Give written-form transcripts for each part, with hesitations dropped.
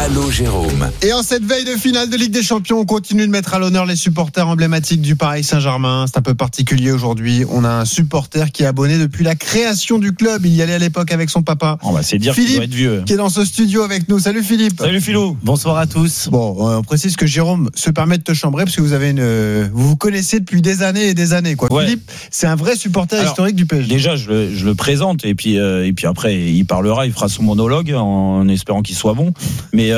Allô Jérôme. Et en cette veille de finale de Ligue des Champions, on continue de mettre à l'honneur les supporters emblématiques du Paris Saint-Germain. C'est un peu particulier aujourd'hui. On a un supporter qui est abonné depuis la création du club. Il y allait à l'époque avec son papa. C'est dire qu'il doit être vieux. Qui est dans ce studio avec nous. Salut Philippe. Salut Philou. Bonsoir à tous. Bon, on précise que Jérôme se permet de te chambrer parce que vous vous connaissez depuis des années et des années, quoi. Ouais. Philippe, c'est un vrai supporter historique du PSG. Déjà, je le présente et puis après, il parlera, il fera son monologue en espérant qu'il soit bon. Mais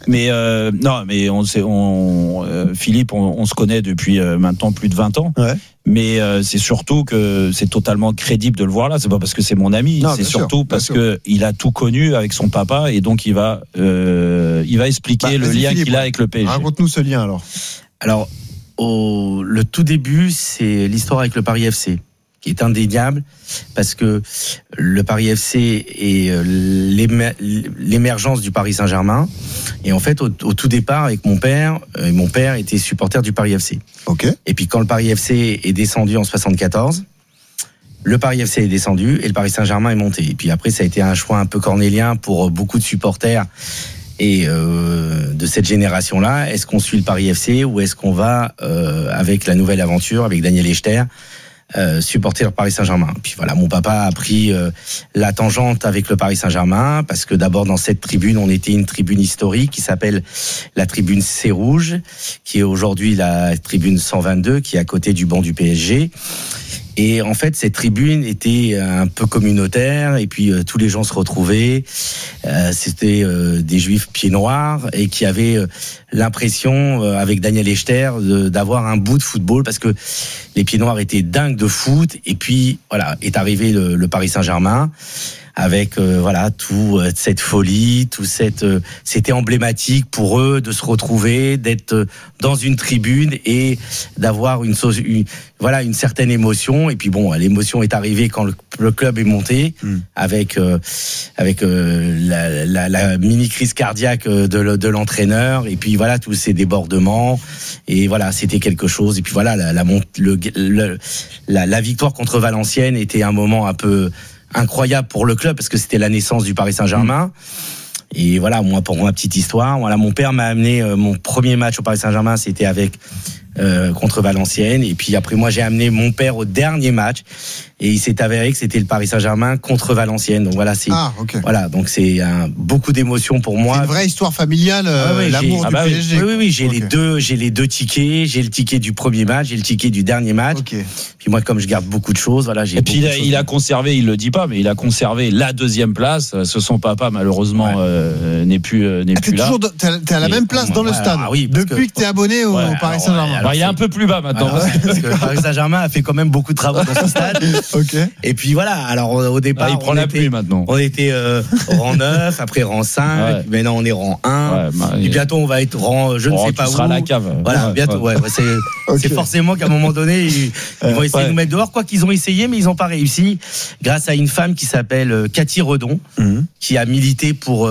Philippe, on se connaît depuis maintenant plus de 20 ans. Ouais. Mais c'est surtout que c'est totalement crédible de le voir là. C'est pas parce que c'est mon ami, c'est surtout parce que il a tout connu avec son papa et donc il va expliquer le lien qu'il a avec le PSG. Raconte-nous ce lien alors. Alors, le tout début, c'est l'histoire avec le Paris FC, qui est indéniable, parce que le Paris FC est l'émergence du Paris Saint-Germain. Et en fait, au tout départ, avec mon père était supporter du Paris FC. Ok. Et puis quand le Paris FC est descendu en 74, le Paris FC est descendu et le Paris Saint-Germain est monté. Et puis après, ça a été un choix un peu cornélien pour beaucoup de supporters et de cette génération-là. Est-ce qu'on suit le Paris FC ou est-ce qu'on va avec la nouvelle aventure, avec Daniel Echter, supporter le Paris Saint-Germain. Puis voilà, mon papa a pris la tangente avec le Paris Saint-Germain parce que d'abord dans cette tribune, on était une tribune historique qui s'appelle la tribune C Rouge, qui est aujourd'hui la tribune 122, qui est à côté du banc du PSG. Et en fait, cette tribune était un peu communautaire et puis tous les gens se retrouvaient. C'était des juifs pieds noirs et qui avaient l'impression, avec Daniel Echter, d'avoir un bout de football parce que les pieds noirs étaient dingues de foot. Et puis, voilà, est arrivé le Paris Saint-Germain avec toute cette folie, c'était emblématique pour eux de se retrouver, d'être dans une tribune et d'avoir une certaine émotion. Et puis bon, l'émotion est arrivée quand le club est monté avec la mini crise cardiaque de l'entraîneur et puis voilà tous ces débordements et voilà, c'était quelque chose. Et puis voilà, la victoire contre Valenciennes était un moment un peu incroyable pour le club parce que c'était la naissance du Paris Saint-Germain. Et voilà, moi, pour ma petite histoire, mon père m'a amené mon premier match au Paris Saint-Germain, c'était contre Valenciennes. Et puis après, moi, j'ai amené mon père au dernier match. Et il s'est avéré que c'était le Paris Saint-Germain contre Valenciennes. Donc voilà, donc c'est beaucoup d'émotions pour moi. C'est une vraie histoire familiale, l'amour du PSG. Oui, j'ai les deux tickets. J'ai le ticket du premier match, j'ai le ticket du dernier match. Okay. Puis moi, comme je garde beaucoup de choses, voilà, j'ai. Et puis il a conservé, il le dit pas, mais il a conservé la deuxième place. Son papa, malheureusement, n'est plus là. T'es à la même place dans le stade. Oui, depuis que t'es abonné au Paris Saint-Germain. Il est un peu plus bas maintenant. Parce que le Paris Saint-Germain a fait quand même beaucoup de travaux dans ce stade. Okay. Et puis voilà, alors au départ, il prend la pluie maintenant. On était rang 9, après rang 5, maintenant on est rang 1. Et bientôt on va être rang je ne sais pas où. Sera la cave. Voilà, bientôt. C'est forcément qu'à un moment donné, ils vont essayer de nous mettre dehors. Quoi qu'ils ont essayé, mais ils n'ont pas réussi. Grâce à une femme qui s'appelle Cathy Redon, qui a milité pour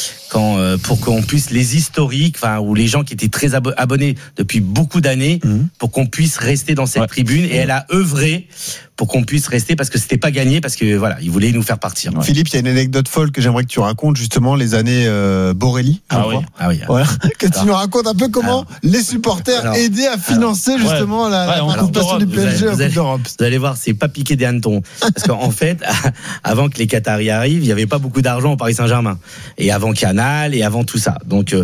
qu'on puisse, les historiques, ou les gens qui étaient très abonnés depuis beaucoup d'années, pour qu'on puisse rester dans cette tribune. Et elle a œuvré pour qu'on puisse rester parce que c'était pas gagné, parce que voilà, ils voulaient nous faire partir. Philippe, il y a une anecdote folle que j'aimerais que tu racontes, justement, les années Borelli. Voilà. Que tu nous racontes un peu comment les supporters aidaient à financer justement la participation du PSG en Coupe d'Europe. Vous allez voir, c'est pas piqué des hannetons. Parce qu'en fait, avant que les Qataris arrivent, il y avait pas beaucoup d'argent au Paris Saint-Germain. Et avant Canal, et avant tout ça. Donc,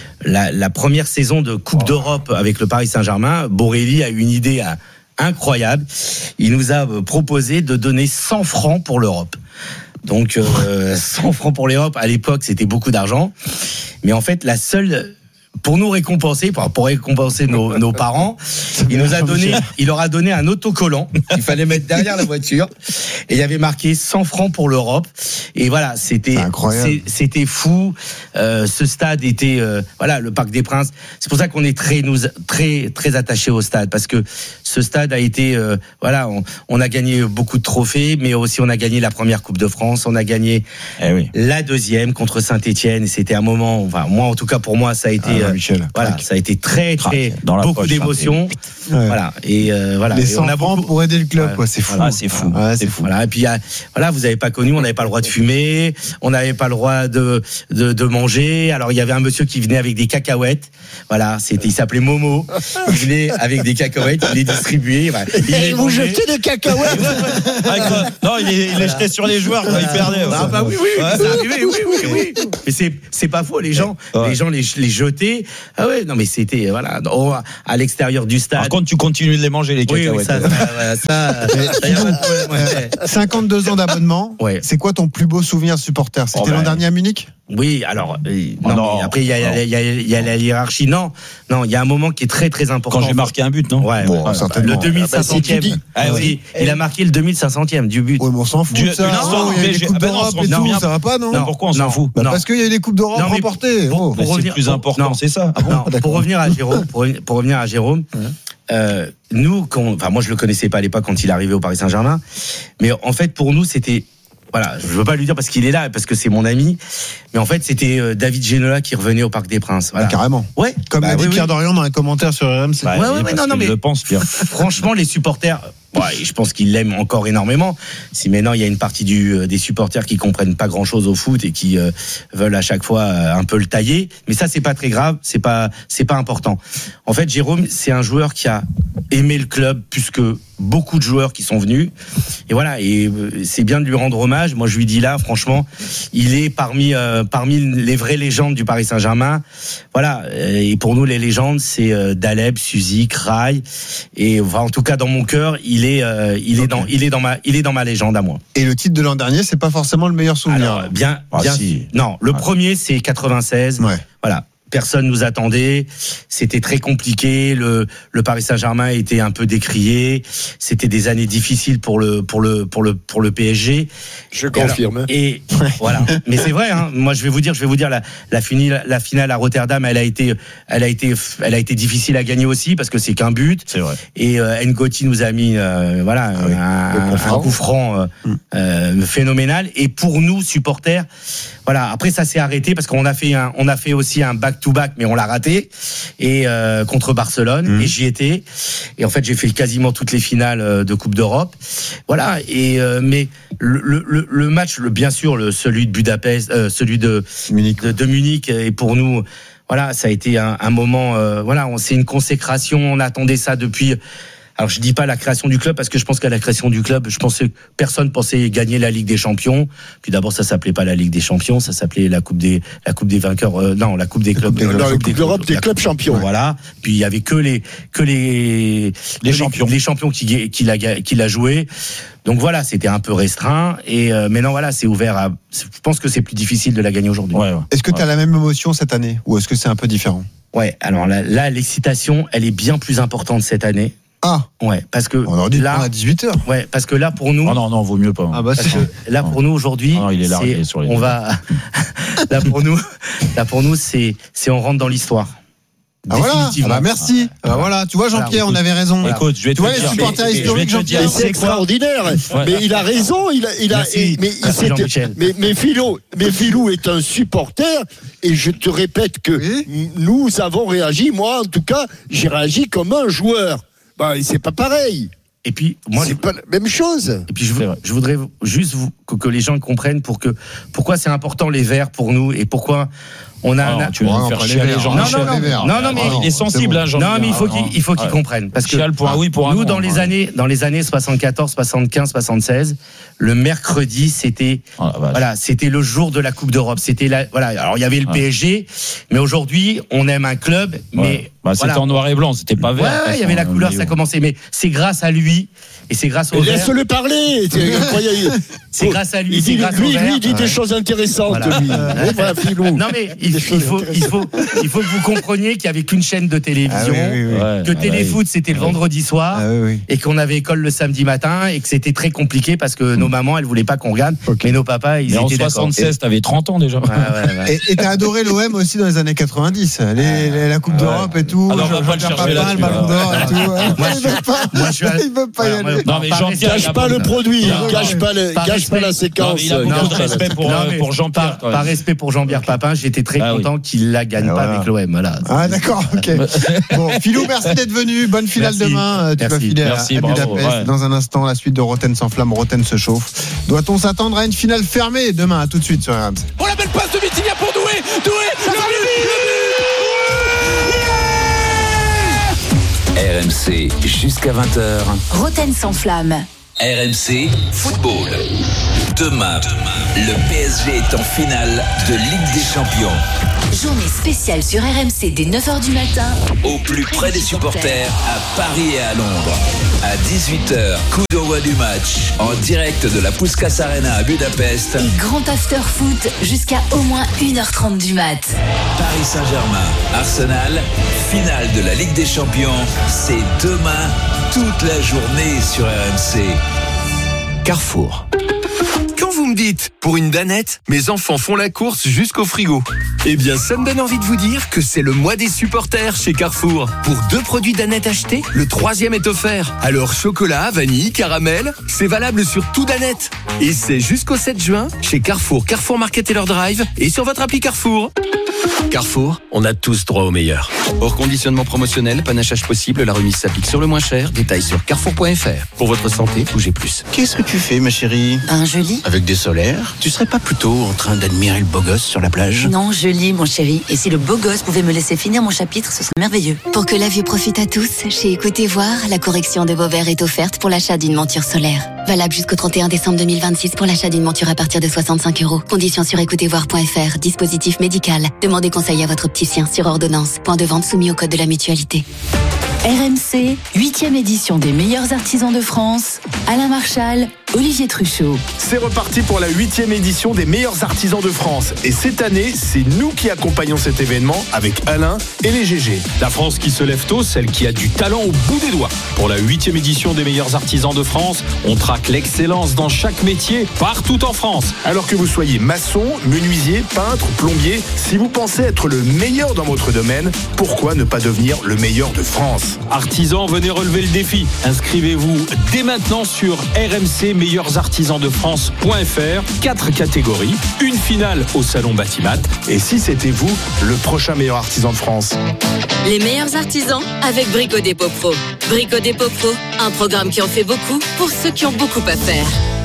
la première saison de Coupe d'Europe avec le Paris Saint-Germain, Borelli a eu une idée incroyable. Il nous a proposé de donner 100 francs pour l'Europe. Donc 100 francs pour l'Europe, à l'époque, c'était beaucoup d'argent. Mais en fait, pour nous récompenser, pour récompenser nos parents, il leur a donné un autocollant qu'il fallait mettre derrière la voiture. Et il y avait marqué 100 francs pour l'Europe. Et voilà, c'était fou. Ce stade était, le Parc des Princes. C'est pour ça qu'on est très, très attachés au stade. Parce que ce stade a été, on a gagné beaucoup de trophées, mais aussi on a gagné la première Coupe de France. On a gagné la deuxième contre Saint-Etienne. Et c'était un moment, moi, en tout cas, pour moi, ça a été voilà, ça a été très beaucoup d'émotions. Voilà, et voilà. Les 100 francs pour aider le club, quoi. C'est fou. C'est fou. Voilà, et puis voilà, vous avez pas connu, on n'avait pas le droit de fumer, on n'avait pas le droit de manger. Alors il y avait un monsieur qui venait avec des cacahuètes. Voilà, il s'appelait Momo. Il venait avec des cacahuètes, il les distribuait. Et vous jetez des cacahuètes? Non, il les jetait sur les joueurs quand ils perdaient. Oui. Mais c'est pas faux, les gens les jetaient. Ah ouais, non mais c'était voilà, à l'extérieur du stade. Par contre, tu continues de les manger les cacahuètes. Ça 52 ans d'abonnement. Ouais. C'est quoi ton plus beau souvenir supporter? C'était l'an dernier à Munich? Oui, alors mais après il y a la hiérarchie. Non, il y a un moment qui est très très important. Quand j'ai marqué un but, non? Ouais, certainement. Le 2500e. Oui, il a marqué le 2500e du but. Oui, mais on s'en fout. Ça. Il y a les coupes d'Europe et tout, ça va pas, non? Pourquoi on s'en fout? Parce qu'il y a les coupes d'Europe remportées. Pour revenir, plus important, c'est ça. Pour revenir à Jérôme. Nous, moi je le connaissais pas à l'époque quand il est arrivé au Paris Saint-Germain, mais en fait pour nous c'était, voilà, je veux pas lui dire parce qu'il est là, parce que c'est mon ami, mais en fait c'était David Ginola qui revenait au Parc des Princes. Voilà. Carrément. Ouais. Comme l'a dit Pierre Dorian dans les commentaires sur RMC. Non, mais je pense, Pierre. Franchement, les supporters. Ouais, je pense qu'ils l'aiment encore énormément. Si maintenant il y a une partie des supporters qui comprennent pas grand chose au foot et qui veulent à chaque fois un peu le tailler, mais ça c'est pas très grave, c'est pas important. En fait, Jérôme, c'est un joueur qui a aimé le club plus que beaucoup de joueurs qui sont venus. Et voilà, et c'est bien de lui rendre hommage. Moi, je lui dis là, franchement, il est parmi les vraies légendes du Paris Saint-Germain. Voilà, et pour nous les légendes, c'est Daleb, Suzy, Kraï, et enfin, en tout cas dans mon cœur, il est dans ma légende à moi. Et le titre de l'an dernier, c'est pas forcément le meilleur souvenir. Alors, bien. Non, le premier c'est 96. Ouais. Voilà. Personne nous attendait, c'était très compliqué, le Paris Saint-Germain était un peu décrié, c'était des années difficiles pour le PSG. Je confirme. Et voilà, mais c'est vrai, hein. Moi je vais vous dire la finale à Rotterdam, elle a été difficile à gagner aussi parce que c'est qu'un but. C'est vrai. Et Ngoti nous a mis un coup franc phénoménal, et pour nous supporters, voilà, après ça s'est arrêté parce qu'on a fait aussi un back-to-back, mais on l'a raté, et contre Barcelone, et j'y étais, et en fait j'ai fait quasiment toutes les finales de Coupe d'Europe, voilà, et mais le match, bien sûr celui de Budapest, celui de Munich, et pour nous, voilà, ça a été un moment, voilà, c'est une consécration, on attendait ça depuis. Alors je dis pas la création du club, parce que je pense qu'à la création du club, personne pensait gagner la Ligue des Champions. Puis d'abord ça s'appelait pas la Ligue des Champions, ça s'appelait la Coupe des vainqueurs. La Coupe des clubs. La Coupe d'Europe des clubs champions. Voilà. Puis il y avait que les champions qui l'a joué. Donc voilà, c'était un peu restreint, et maintenant voilà, c'est ouvert je pense que c'est plus difficile de la gagner aujourd'hui. Ouais. Est-ce que tu as la même émotion cette année, ou est-ce que c'est un peu différent? Ouais. Alors là, l'excitation, elle est bien plus importante cette année. Ah ouais, parce que on aurait dit là à 18h. Ouais, parce que là pour nous. Oh non, vaut mieux pas. Ah bah parce que là pour nous aujourd'hui, il est largué sur les. On va là pour nous c'est on rentre dans l'histoire. Ah voilà, merci. Voilà, tu vois Jean-Pierre, on avait raison. Écoute, je vais te dire, les supporters historiques, Jean-Pierre, c'est extraordinaire. Ouais. Mais il a raison, mais Philou est un supporter, et je te répète que nous avons réagi, moi en tout cas, j'ai réagi comme un joueur. Bah, c'est pas pareil. Et puis moi, c'est pas la même chose. Et puis je voudrais juste que les gens comprennent pourquoi c'est important les Verts pour nous, et pourquoi on a. Tu vas faire chialer les gens. Non, mais il est sensible, hein, Jean. Non, mais il faut qu'ils comprennent, parce que nous dans les années 74, 75, 76, le mercredi c'était c'était le jour de la Coupe d'Europe. C'était alors il y avait le PSG, mais aujourd'hui on aime un club, mais c'était en noir et blanc, c'était pas vert. Ouais, il y avait la couleur, ça commençait, mais c'est grâce à lui. Et c'est grâce au Vert. Laisse-le parler. C'est grâce à lui. Lui, il dit des choses intéressantes. Voilà. Non mais il faut que vous compreniez qu'il n'y avait qu'une chaîne de télévision, que Téléfoot c'était le vendredi soir, et qu'on avait école le samedi matin, et que c'était très compliqué parce que nos mamans elles voulaient pas qu'on regarde, mais nos papas ils étaient d'accord. En 76, t'avais 30 ans déjà. Et t'as adoré l'OM aussi dans les années 90, la Coupe d'Europe et tout. Alors on va pas le chercher là. Le Ballon d'Or et tout. Moi je suis. Il veut pas y aller. Non, mais Jean-Pierre. Gâche pas le produit, gâche pas la séquence. Il a beaucoup de respect pour Jean-Pierre. Par respect pour Jean-Pierre Papin, j'étais très content qu'il la gagne pas avec l'OM. Voilà. Ah, d'accord, ok. Bon, Philou, merci d'être venu. Bonne finale demain. Tu vas filer à Budapest. Dans un instant, la suite de Roten sans flamme. Roten se chauffe. Doit-on s'attendre à une finale fermée demain? À tout de suite sur RMC. Oh, la belle passe de Vitinha pour Doué. RMC jusqu'à 20h. Roten sans flamme. RMC Football. Demain, le PSG est en finale de Ligue des Champions. Journée spéciale sur RMC dès 9h du matin. Au plus près des supporters à Paris et à Londres. À 18h, coup d'envoi du match. En direct de la Puskás Arena à Budapest. Et grand after foot jusqu'à au moins 1h30 du mat. Paris Saint-Germain, Arsenal, finale de la Ligue des Champions. C'est demain, toute la journée sur RMC. Carrefour. Quand vous me dites, pour une danette, mes enfants font la course jusqu'au frigo. Eh bien, ça me donne envie de vous dire que c'est le mois des supporters chez Carrefour. Pour 2 produits Danette achetés, le 3e est offert. Alors, chocolat, vanille, caramel, c'est valable sur tout Danette. Et c'est jusqu'au 7 juin chez Carrefour, Carrefour Market et leur drive et sur votre appli Carrefour. Carrefour, on a tous droit au meilleur. Hors conditionnement promotionnel, panachage possible, la remise s'applique sur le moins cher. Détails sur carrefour.fr. Pour votre santé, bougez plus. Qu'est-ce que tu fais, ma chérie? Je lis. Avec des solaires? Tu serais pas plutôt en train d'admirer le beau gosse sur la plage? Non, je lis, mon chéri. Et si le beau gosse pouvait me laisser finir mon chapitre, ce serait merveilleux. Pour que la vue profite à tous, chez Écoutez Voir, la correction de vos verres est offerte pour l'achat d'une monture solaire. Valable jusqu'au 31 décembre 2026 pour l'achat d'une monture à partir de 65 €. Conditions sur écoutezvoir.fr. Dispositif médical. Demandez conseil à votre opticien sur ordonnance. Point de vente soumis au code de la mutualité. RMC, 8e édition des meilleurs artisans de France. Alain Marchal, Olivier Truchot. C'est reparti pour la 8e édition des meilleurs artisans de France. Et cette année, c'est nous qui accompagnons cet événement avec Alain et les GG. La France qui se lève tôt, celle qui a du talent au bout des doigts. Pour la 8e édition des meilleurs artisans de France, on traque l'excellence dans chaque métier, partout en France. Alors que vous soyez maçon, menuisier, peintre, plombier, si vous pensez être le meilleur dans votre domaine, pourquoi ne pas devenir le meilleur de France? Artisans, venez relever le défi. Inscrivez-vous dès maintenant sur rmcmeilleursartisansdefrance.fr. 4 catégories, une finale au salon Batimat. Et si c'était vous, le prochain meilleur artisan de France? Les meilleurs artisans avec Brico Dépôt Pro. Brico Dépôt Pro, un programme qui en fait beaucoup pour ceux qui ont beaucoup à faire.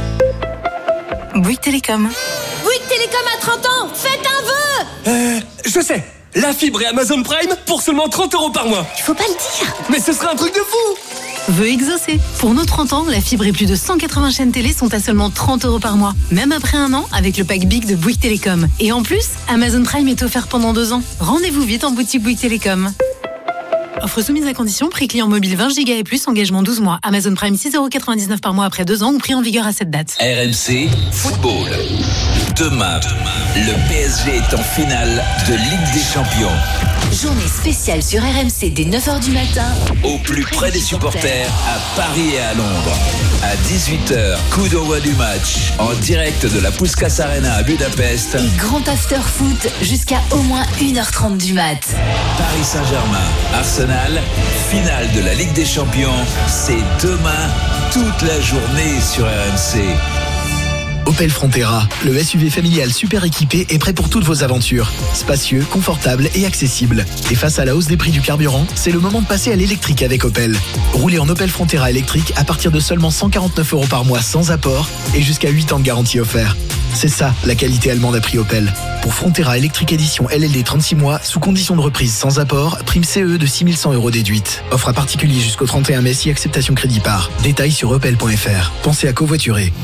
Bouygues Télécom. Bouygues Télécom a 30 ans, faites un vœu. Je sais. La fibre et Amazon Prime pour seulement 30 € par mois. Il faut pas le dire. Mais ce serait un truc de fou. Vœu exaucé. Pour nos 30 ans, la fibre et plus de 180 chaînes télé sont à seulement 30 € par mois. Même après un an, avec le pack Big de Bouygues Télécom. Et en plus, Amazon Prime est offert pendant 2 ans. Rendez-vous vite en boutique Bouygues Télécom. Offre soumise à condition, prix client mobile 20 Go et plus, engagement 12 mois. Amazon Prime 6,99 € par mois après 2 ans ou prix en vigueur à cette date. RMC Football. Demain, le PSG est en finale de Ligue des Champions. Journée spéciale sur RMC dès 9h du matin. Au plus près des supporters à Paris et à Londres. À 18h, coup d'envoi du match. En direct de la Puskás Arena à Budapest. Et grand after foot jusqu'à au moins 1h30 du mat. Paris Saint-Germain, Arsenal, finale de la Ligue des Champions. C'est demain, toute la journée sur RMC. Opel Frontera, le SUV familial super équipé est prêt pour toutes vos aventures. Spacieux, confortable et accessible. Et face à la hausse des prix du carburant, c'est le moment de passer à l'électrique avec Opel. Roulez en Opel Frontera électrique à partir de seulement 149 € par mois sans apport et jusqu'à 8 ans de garantie offert. C'est ça, la qualité allemande à prix Opel. Pour Frontera électrique édition LLD 36 mois, sous condition de reprise sans apport, prime CE de 6 100 € déduite. Offre à particulier jusqu'au 31 mai si acceptation crédit par. Détails sur opel.fr. Pensez à covoiturer.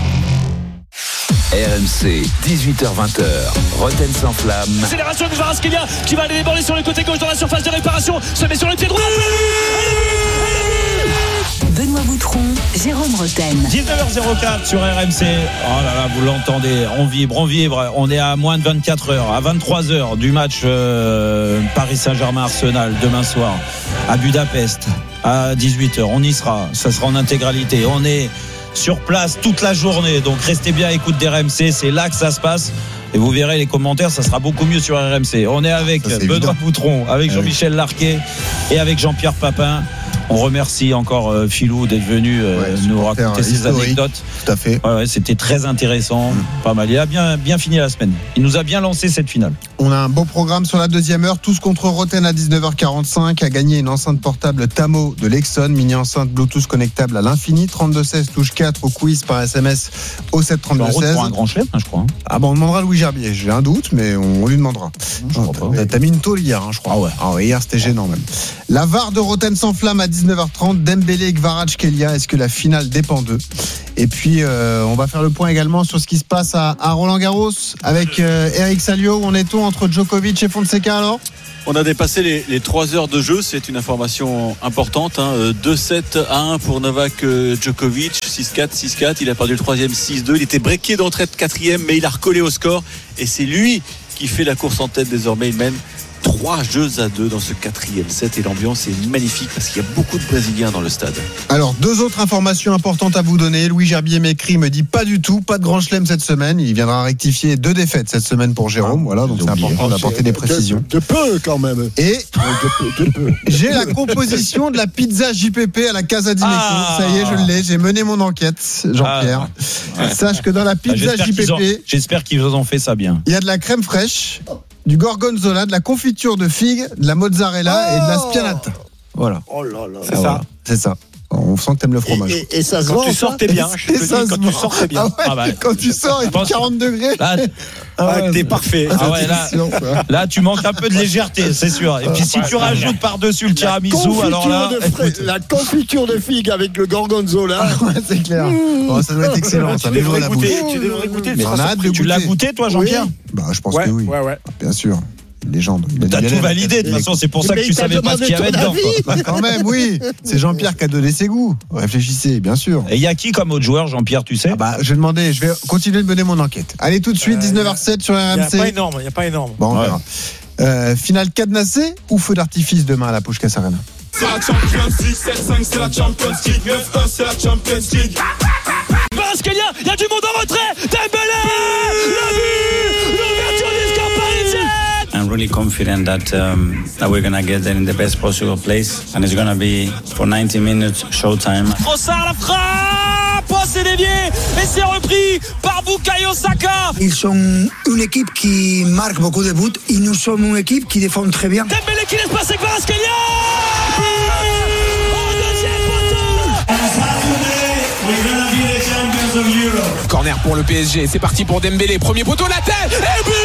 RMC, 18h-20h, Roten sans flamme. Accélération de Kvaratskhelia qui va aller déborder sur le côté gauche dans la surface de réparation. Se met sur le pied droit. Benoît Boutron, Jérôme Roten. 19h04 sur RMC. Oh là là, vous l'entendez, on vibre. On est à moins de 24 heures, à 23h du match Paris Saint-Germain-Arsenal demain soir à Budapest à 18h. On y sera, ça sera en intégralité. On est sur place toute la journée, donc restez bien à l'écoute d'RMC, c'est là que ça se passe et vous verrez les commentaires, ça sera beaucoup mieux sur RMC. On est avec Benoît Boutron, avec Jean-Michel Larquet et avec Jean-Pierre Papin. On remercie encore Philou d'être venu nous raconter ses anecdotes. Tout à fait. C'était très intéressant, pas mal. Il a bien fini la semaine. Il nous a bien lancé cette finale. On a un beau programme sur la deuxième heure. Tous contre Roten à 19h45. A gagné une enceinte portable Tamo de Lexon, mini enceinte Bluetooth connectable à l'infini. 3216 touche 4 au quiz par SMS au 73216. Pour un grand chelem, je crois. Ah bon, on demandera à Louis Gerbier. J'ai un doute, mais on lui demandera. Je crois pas. T'as mis une tôle hier, je crois. Ah ouais, hier c'était gênant même. La VAR de Roten s'enflamme à 19h30. Dembélé et Kvaratskhelia. Est-ce que la finale dépend d'eux? Et puis on va faire le point également sur ce qui se passe à Roland-Garros avec Eric Salio. On est tout entre Djokovic et Fonseca alors? On a dépassé les 3 heures de jeu, c'est une information importante. 2-7-1 pour Novak Djokovic, 6-4, 6-4. Il a perdu le 3e 6-2. Il était breaké d'entrée de 4e, mais il a recollé au score. Et c'est lui qui fait la course en tête désormais. Il mène 3-2 dans ce 4e set et l'ambiance est magnifique parce qu'il y a beaucoup de Brésiliens dans le stade. Alors 2 autres informations importantes à vous donner. Louis Gerbier m'écrit, me dit pas du tout, pas de grand chelem cette semaine. Il viendra rectifier 2 défaites cette semaine pour Jérôme. Voilà, donc c'est important d'apporter des précisions. De peu quand même. Et j'ai la composition de la pizza JPP à la Casa di Meco. Ça y est, je l'ai. J'ai mené mon enquête, Jean-Pierre. Sache que dans la pizza JPP, j'espère qu'ils ont fait ça bien. Il y a de la crème fraîche, du gorgonzola, de la confiture de figues, de la mozzarella et de la spianata. Voilà. Oh là là. C'est ça. On sent que t'aimes le fromage. Et ça se quand vend. Tu sortais bien. Quand tu sortais bien. Quand tu sors, il fait 40 degrés. T'es parfait. Là, tu manques un peu de légèreté, c'est sûr. Et puis si tu rajoutes par-dessus le tiramisu, alors là, la confiture de figue avec le gorgonzola. C'est clair. Ça doit être excellent. Tu devrais goûter. Tu l'as goûté, toi, Jean-Pierre? Je pense que oui. Bien sûr. Légende. T'as tout validé de toute façon, c'est pour ça que tu savais pas ce qu'il y avait dedans. Quand même, oui. C'est Jean-Pierre qui a donné ses goûts. Réfléchissez, bien sûr. Et il y a qui comme autre joueur, Jean-Pierre, tu sais? Je vais continuer de mener mon enquête. Allez, tout de suite, 19h07 sur RMC. Il n'y a pas énorme. Bon, on verra. Finale cadenassée ou feu d'artifice demain à la Puskás Arena? C'est la Champions League, 7-5, c'est la Champions League, 9-1, c'est la Champions League. Kvaratskhelia, il y a du monde en retrait. Dembélé, le but, l'ouverture du score parisien. I'm really confident that we're gonna get there in the best possible place, and it's gonna be for 90 minutes showtime. Trossard la frappe, c'est dévié et c'est repris par Bukayo Saka. Ils sont une équipe qui marque beaucoup de buts et nous sommes une équipe qui défend très bien. Dembélé qui laisse passer Kvaratskhelia. Corner pour le PSG, c'est parti pour Dembélé, premier poteau, la tête, et but.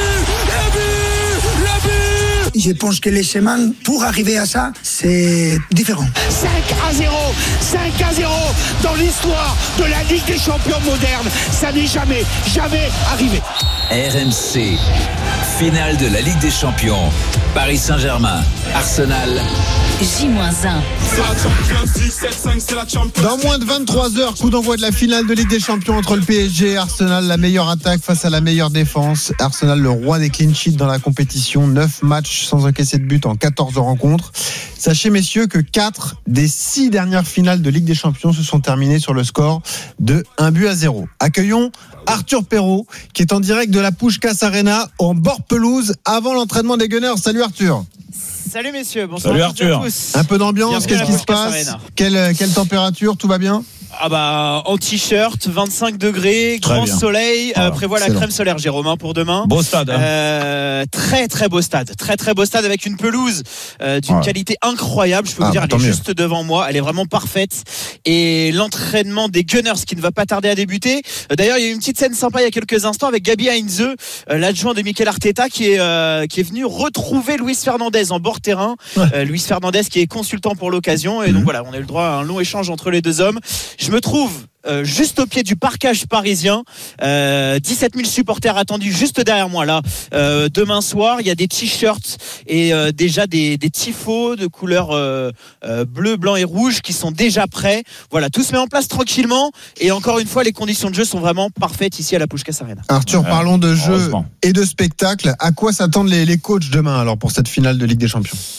Je pense que les chemins pour arriver à ça, c'est différent. 5-0 dans l'histoire de la Ligue des Champions moderne. Ça n'est jamais arrivé. RMC, finale de la Ligue des Champions. Paris Saint-Germain, Arsenal. J-1. Dans moins de 23 heures, coup d'envoi de la finale de Ligue des Champions entre le PSG et Arsenal. La meilleure attaque face à la meilleure défense. Arsenal, le roi des clean sheets dans la compétition. 9 matchs sans encaisser de but en 14 rencontres. Sachez, messieurs, que 4 des 6 dernières finales de Ligue des Champions se sont terminées sur le score de 1-0. Accueillons Arthur Perrault, qui est en direct de la Puskás Arena en bord pelouse avant l'entraînement des Gunners. Salut Arthur. Salut messieurs, bonsoir. Salut Arthur. À tous. Un peu d'ambiance, qu'est-ce qui se passe? Quelle température, tout va bien? En t-shirt, 25 degrés, grand soleil. Prévoit la crème solaire, Jérôme, pour demain. Beau stade. Très très beau stade. Très beau stade avec une pelouse d'une qualité incroyable. Je peux vous dire, elle est juste devant moi. Elle est vraiment parfaite. Et l'entraînement des Gunners qui ne va pas tarder à débuter. D'ailleurs, il y a eu une petite scène sympa il y a quelques instants avec Gabi Heinze, l'adjoint de Mikel Arteta, qui est venu retrouver Luis Fernandez en bord terrain. Luis Fernandez qui est consultant pour l'occasion. Et donc voilà, on a eu le droit à un long échange entre les deux hommes. Je me trouve juste au pied du parcage parisien, 17 000 supporters attendus juste derrière moi là. Demain soir, il y a des t-shirts et déjà des tifos de couleur bleu, blanc et rouge qui sont déjà prêts. Voilà, tout se met en place tranquillement et encore une fois, les conditions de jeu sont vraiment parfaites ici à la Puskás Arena. Arthur, parlons de jeu et de spectacle. À quoi s'attendent les coachs demain alors pour cette finale de Ligue des Champions?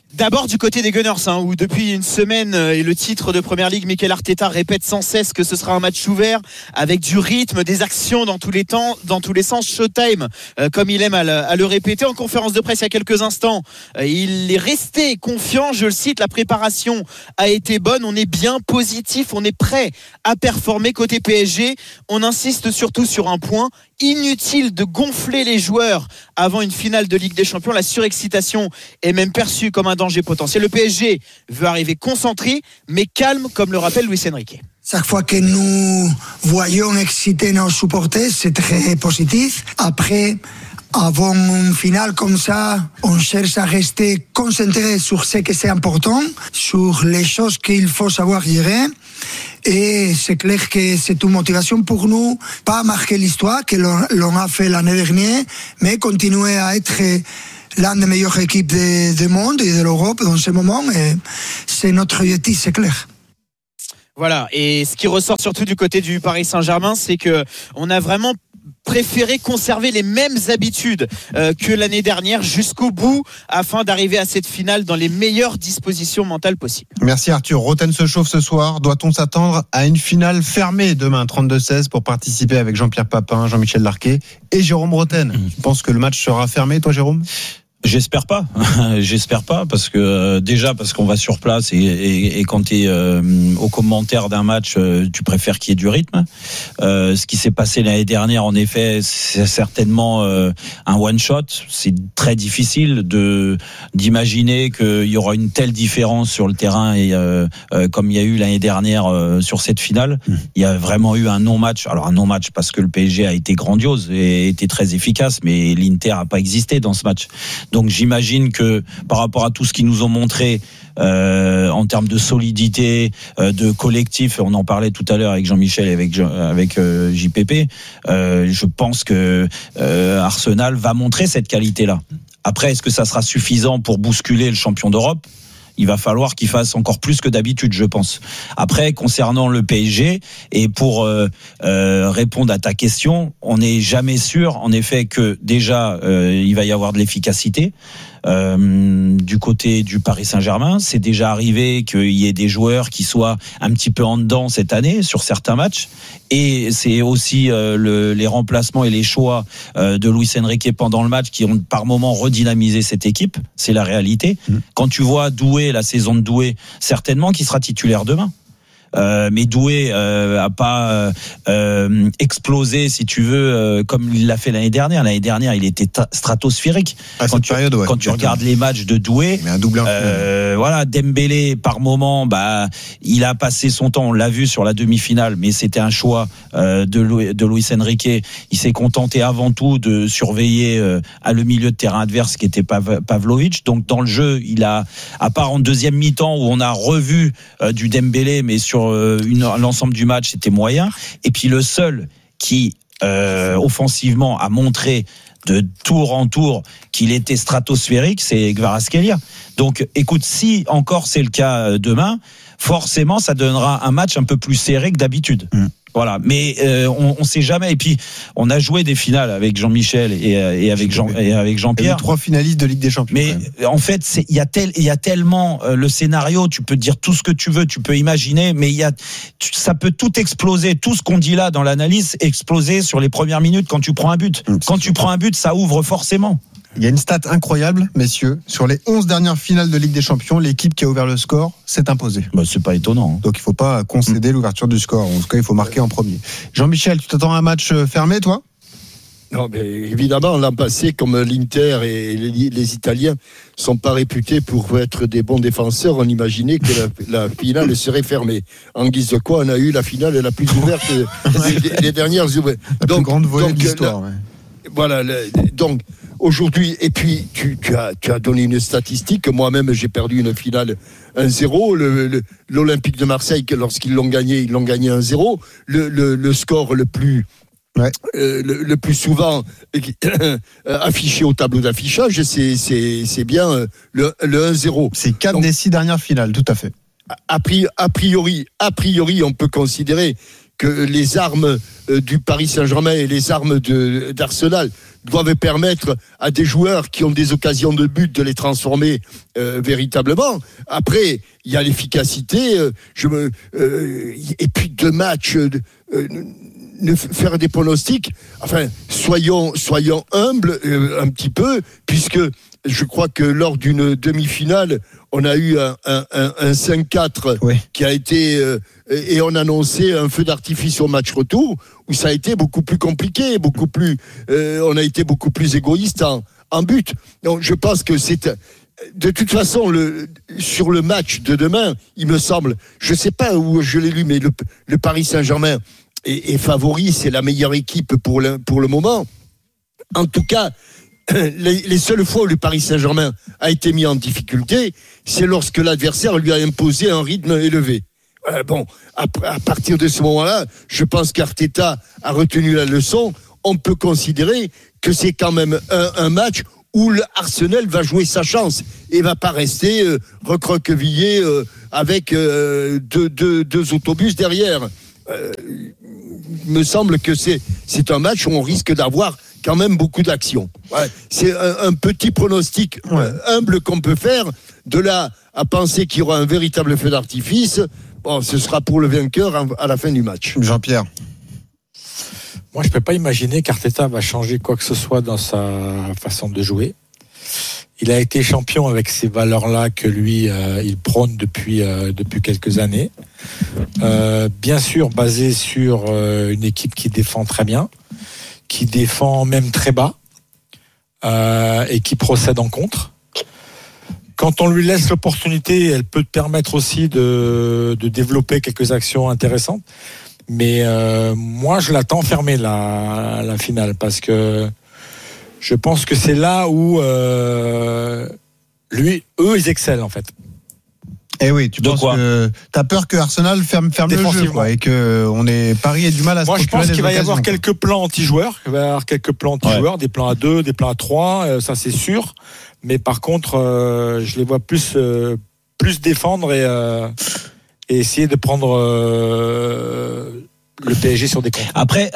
D'abord du côté des Gunners, où depuis une semaine et le titre de Première Ligue, Mikel Arteta répète sans cesse que ce sera un match ouvert avec du rythme, des actions dans tous les temps, dans tous les sens, showtime, comme il aime à le répéter. En conférence de presse il y a quelques instants, il est resté confiant, je le cite, la préparation a été bonne, on est bien positif, on est prêt à performer côté PSG. On insiste surtout sur un point, inutile de gonfler les joueurs avant une finale de Ligue des Champions. La surexcitation est même perçue comme un danger potentiel. Le PSG veut arriver concentré mais calme, comme le rappelle Luis Enrique. Chaque fois que nous voyons exciter nos supporters, c'est très positif. Après, avant une finale comme ça, on cherche à rester concentré sur ce que c'est important, sur les choses qu'il faut savoir gérer. Et c'est clair que c'est une motivation pour nous, pas marquer l'histoire que l'on a fait l'année dernière, mais continuer à être l'une des meilleures équipes du monde et de l'Europe dans ce moment. Et c'est notre objectif, c'est clair. Voilà, et ce qui ressort surtout du côté du Paris Saint-Germain, c'est que on a vraiment préféré conserver les mêmes habitudes que l'année dernière jusqu'au bout afin d'arriver à cette finale dans les meilleures dispositions mentales possibles. Merci Arthur. Roten se chauffe ce soir. Doit-on s'attendre à une finale fermée demain 32-16 pour participer avec Jean-Pierre Papin, Jean-Michel Larquet et Jérôme Roten? Tu penses que le match sera fermé, toi Jérôme? J'espère pas parce que déjà parce qu'on va sur place et quand tu es au commentaire d'un match, tu préfères qu'il y ait du rythme. Ce qui s'est passé l'année dernière, en effet, c'est certainement un one shot. C'est très difficile d'imaginer qu'il y aura une telle différence sur le terrain et comme il y a eu l'année dernière sur cette finale. Il y a vraiment eu un non-match. Alors un non-match parce que le PSG a été grandiose et était très efficace, mais l'Inter a pas existé dans ce match. Donc j'imagine que par rapport à tout ce qu'ils nous ont montré en termes de solidité, de collectif, on en parlait tout à l'heure avec Jean-Michel et avec JPP, je pense que Arsenal va montrer cette qualité-là. Après, est-ce que ça sera suffisant pour bousculer le champion d'Europe ? Il va falloir qu'il fasse encore plus que d'habitude, je pense. Après, concernant le PSG, et pour répondre à ta question, on n'est jamais sûr, en effet, que déjà, il va y avoir de l'efficacité. Du côté du Paris Saint-Germain, c'est déjà arrivé qu'il y ait des joueurs qui soient un petit peu en dedans cette année sur certains matchs, et c'est aussi les remplacements et les choix de Luis Enrique pendant le match qui ont par moment redynamisé cette équipe. C'est la réalité. Quand tu vois Doué, la saison de Doué, certainement qu'il sera titulaire demain. Mais Doué a pas explosé, si tu veux, comme il l'a fait l'année dernière. L'année dernière, il était stratosphérique. Quand tu regardes les matchs de Doué, voilà, Dembélé par moment, il a passé son temps. On l'a vu sur la demi-finale, mais c'était un choix de Luis Enrique. Il s'est contenté avant tout de surveiller à le milieu de terrain adverse qui était Pavlovic. Donc dans le jeu, il a, à part en deuxième mi-temps où on a revu du Dembélé, mais sur l'ensemble du match, c'était moyen. Et puis le seul qui offensivement a montré de tour en tour qu'il était stratosphérique, c'est Kvaratskhelia. Donc écoute, si encore c'est le cas demain, forcément ça donnera un match un peu plus serré que d'habitude. Voilà, mais on sait jamais. Et puis on a joué des finales avec Jean-Michel et avec Jean-Pierre. 3 finalistes de Ligue des Champions. Mais en fait, il y a tellement le scénario. Tu peux dire tout ce que tu veux, tu peux imaginer, mais ça peut tout exploser. Tout ce qu'on dit là dans l'analyse exploser sur les premières minutes quand tu prends un but. Quand tu prends un but, ça ouvre forcément. Il y a une stat incroyable, messieurs. Sur les 11 dernières finales de Ligue des Champions, l'équipe qui a ouvert le score s'est imposée. C'est pas étonnant. Donc il ne faut pas concéder l'ouverture du score. En tout cas, il faut marquer en premier. Jean-Michel, tu t'attends à un match fermé, toi ? Non, mais évidemment, l'an passé, comme l'Inter et les Italiens ne sont pas réputés pour être des bons défenseurs, on imaginait que la finale serait fermée. En guise de quoi, on a eu la finale la plus ouverte des dernières. La plus grande volée de l'histoire. Voilà, donc aujourd'hui, et puis tu as donné une statistique. Moi-même, j'ai perdu une finale 1-0. L'Olympique de Marseille, lorsqu'ils l'ont gagné 1-0. Le score le plus souvent affiché au tableau d'affichage, c'est bien le 1-0. C'est 4 des 6 dernières finales, tout à fait. A priori, on peut considérer que les armes du Paris Saint-Germain et les armes d'Arsenal doivent permettre à des joueurs qui ont des occasions de but de les transformer véritablement. Après, il y a l'efficacité. Et puis 2 matchs, faire des pronostics. Enfin, soyons humbles un petit peu, puisque je crois que lors d'une demi-finale, on a eu un 5-4 qui a été et on annonçait un feu d'artifice au match retour où ça a été beaucoup plus compliqué, on a été beaucoup plus égoïste en but. Donc je pense que c'est de toute façon sur le match de demain, il me semble, je sais pas où je l'ai lu, mais le Paris Saint-Germain est favori, c'est la meilleure équipe pour le moment. En tout cas, les seules fois où le Paris Saint-Germain a été mis en difficulté, c'est lorsque l'adversaire lui a imposé un rythme élevé. À partir de ce moment-là, je pense qu'Arteta a retenu la leçon. On peut considérer que c'est quand même un match où l'Arsenal va jouer sa chance et va pas rester recroquevillé avec deux autobus derrière. Il me semble que c'est un match où on risque d'avoir quand même beaucoup d'actions. C'est un petit pronostic humble qu'on peut faire. De là à penser qu'il y aura un véritable feu d'artifice, ce sera pour le vainqueur à la fin du match. Jean-Pierre. Moi, je ne peux pas imaginer qu'Arteta va changer quoi que ce soit dans sa façon de jouer. Il a été champion avec ces valeurs-là que lui, il prône depuis quelques années. Bien sûr, basé sur une équipe qui défend très bien, qui défend même très bas, et qui procède en contre. Quand on lui laisse l'opportunité, elle peut permettre aussi de développer quelques actions intéressantes. Mais moi, je l'attends fermée la finale, parce que je pense que c'est là où eux, ils excellent en fait. Eh oui, tu penses que t'as peur que Arsenal ferme le jeu, quoi, et que Paris ait du mal à se procurer des occasions. Moi, je pense qu'il va y avoir quelques plans anti-joueurs. Il va y avoir quelques plans anti-joueurs, des plans à 2, des plans à 3, ça c'est sûr. Mais par contre, je les vois plus défendre et essayer de prendre le PSG sur des comptes. Après,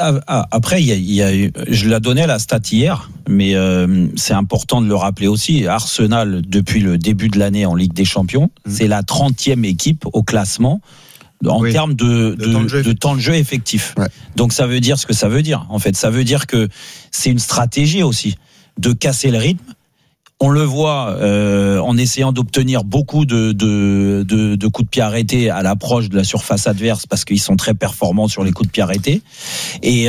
je la donnais la stat hier, mais c'est important de le rappeler aussi. Arsenal, depuis le début de l'année en Ligue des Champions, c'est la 30e équipe au classement en termes de temps de jeu effectif. Ouais. Donc ça veut dire ce que ça veut dire. En fait, ça veut dire que c'est une stratégie aussi de casser le rythme. On le voit en essayant d'obtenir beaucoup de coups de pied arrêtés à l'approche de la surface adverse, parce qu'ils sont très performants sur les coups de pied arrêtés. Et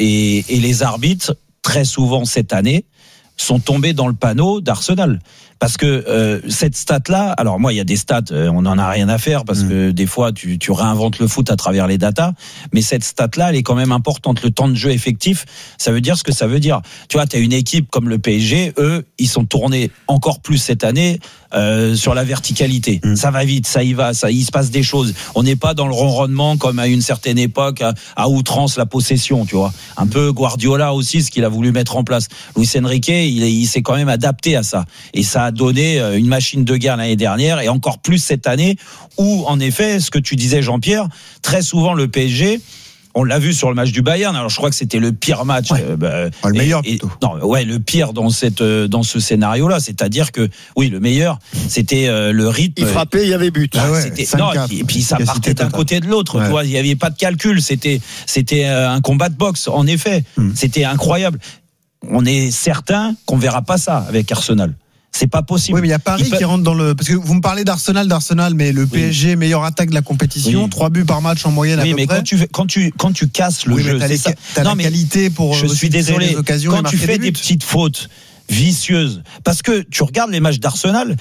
les arbitres, très souvent cette année, sont tombés dans le panneau d'Arsenal. Parce que cette stat-là, alors moi il y a des stats, on n'en a rien à faire, parce que des fois tu réinventes le foot à travers les datas, mais cette stat-là elle est quand même importante. Le temps de jeu effectif, ça veut dire ce que ça veut dire. Tu vois, tu as une équipe comme le PSG, eux ils sont tournés encore plus cette année sur la verticalité. Ça va vite, ça y va, il se passe des choses. On n'est pas dans le ronronnement comme à une certaine époque à outrance la possession, tu vois. Un peu Guardiola aussi, ce qu'il a voulu mettre en place. Luis Enrique, il s'est quand même adapté à ça, et ça a donné une machine de guerre l'année dernière, et encore plus cette année, où en effet, ce que tu disais Jean-Pierre, très souvent le PSG, on l'a vu sur le match du Bayern. Alors je crois que c'était le pire match, le meilleur plutôt. Le pire dans ce scénario-là, c'est-à-dire que le meilleur, c'était le rythme. Il frappait, il y avait but. Et puis ça partait d'un côté de l'autre. Tu vois, il y avait pas de calcul. C'était un combat de boxe. En effet, c'était incroyable. On est certain qu'on verra pas ça avec Arsenal. C'est pas possible. Oui, mais il y a Paris qui rentre dans le. Parce que vous me parlez d'Arsenal, mais le PSG, meilleure attaque de la compétition, 3 buts par match en moyenne à peu près. Quand tu casses le jeu, c'est ça. T'as la qualité pour. Je suis désolé. Quand tu fais des petites fautes vicieuse, parce que tu regardes les matchs d'Arsenal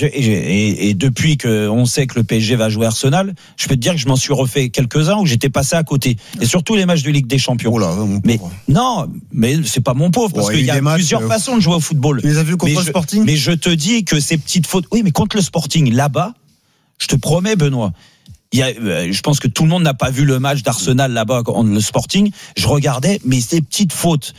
et depuis que on sait que le PSG va jouer Arsenal, je peux te dire que je m'en suis refait quelques-uns où j'étais passé à côté, et surtout les matchs de Ligue des Champions. Mais c'est pas mon pauvre, parce qu'il y a plusieurs façons de jouer au football. Tu les as vus contre le Sporting? Mais je te dis que ces petites fautes, mais contre le Sporting là-bas, je te promets Benoît, je pense que tout le monde n'a pas vu le match d'Arsenal là-bas, le Sporting. Je regardais, mais ces petites fautes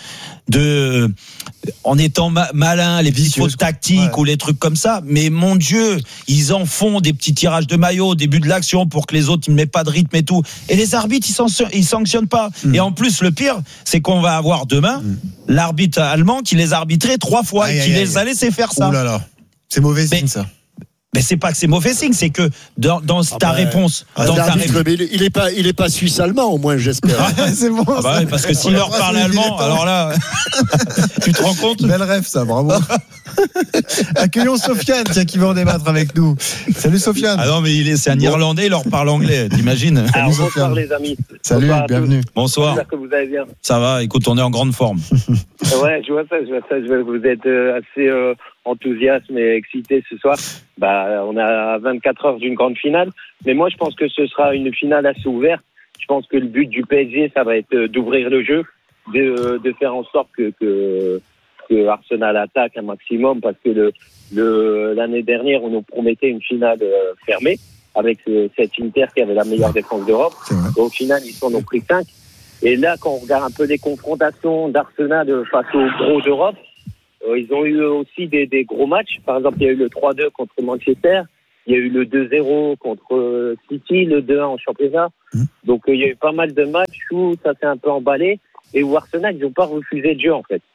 en étant malin, les petites fautes tactiques ou les trucs comme ça. Mais mon Dieu, ils en font des petits tirages de maillot au début de l'action pour que les autres ils ne mettent pas de rythme et tout. Et les arbitres, ils sanctionnent pas. Et en plus, le pire, c'est qu'on va avoir demain l'arbitre allemand qui les arbitrait 3 fois et qui les a laissés faire ça. Oh là là, c'est mauvais signe ça. Mais c'est pas que c'est mauvais signe, c'est que dans ta réponse, il est pas suisse-allemand au moins, j'espère. C'est bon. Parce que s'il leur parle allemand, alors là, tu te rends compte? Bel rêve ça, bravo. Accueillons Sofiane, qui va en débattre avec nous. Salut Sofiane. Ah non, mais c'est un Irlandais, il leur parle anglais, t'imagines? Alors, bonsoir les amis. Salut, bienvenue. Bonsoir. J'espère que vous allez bien. Ça va, écoute, on est en grande forme. Ouais, je vois ça. Vous êtes assez enthousiaste et excité ce soir. On a 24 heures d'une grande finale. Mais moi, je pense que ce sera une finale assez ouverte. Je pense que le but du PSG, ça va être d'ouvrir le jeu, de faire en sorte que Arsenal attaque un maximum, parce que l'année dernière, on nous promettait une finale fermée avec cette Inter qui avait la meilleure défense d'Europe. Au final, ils s'en ont pris 5. Et là, quand on regarde un peu les confrontations d'Arsenal face aux gros d'Europe, ils ont eu aussi des gros matchs. Par exemple, il y a eu le 3-2 contre Manchester, il y a eu le 2-0 contre City, le 2-1 en championnat. Donc, il y a eu pas mal de matchs où ça s'est un peu emballé et où Arsenal, ils n'ont pas refusé le jeu, en fait.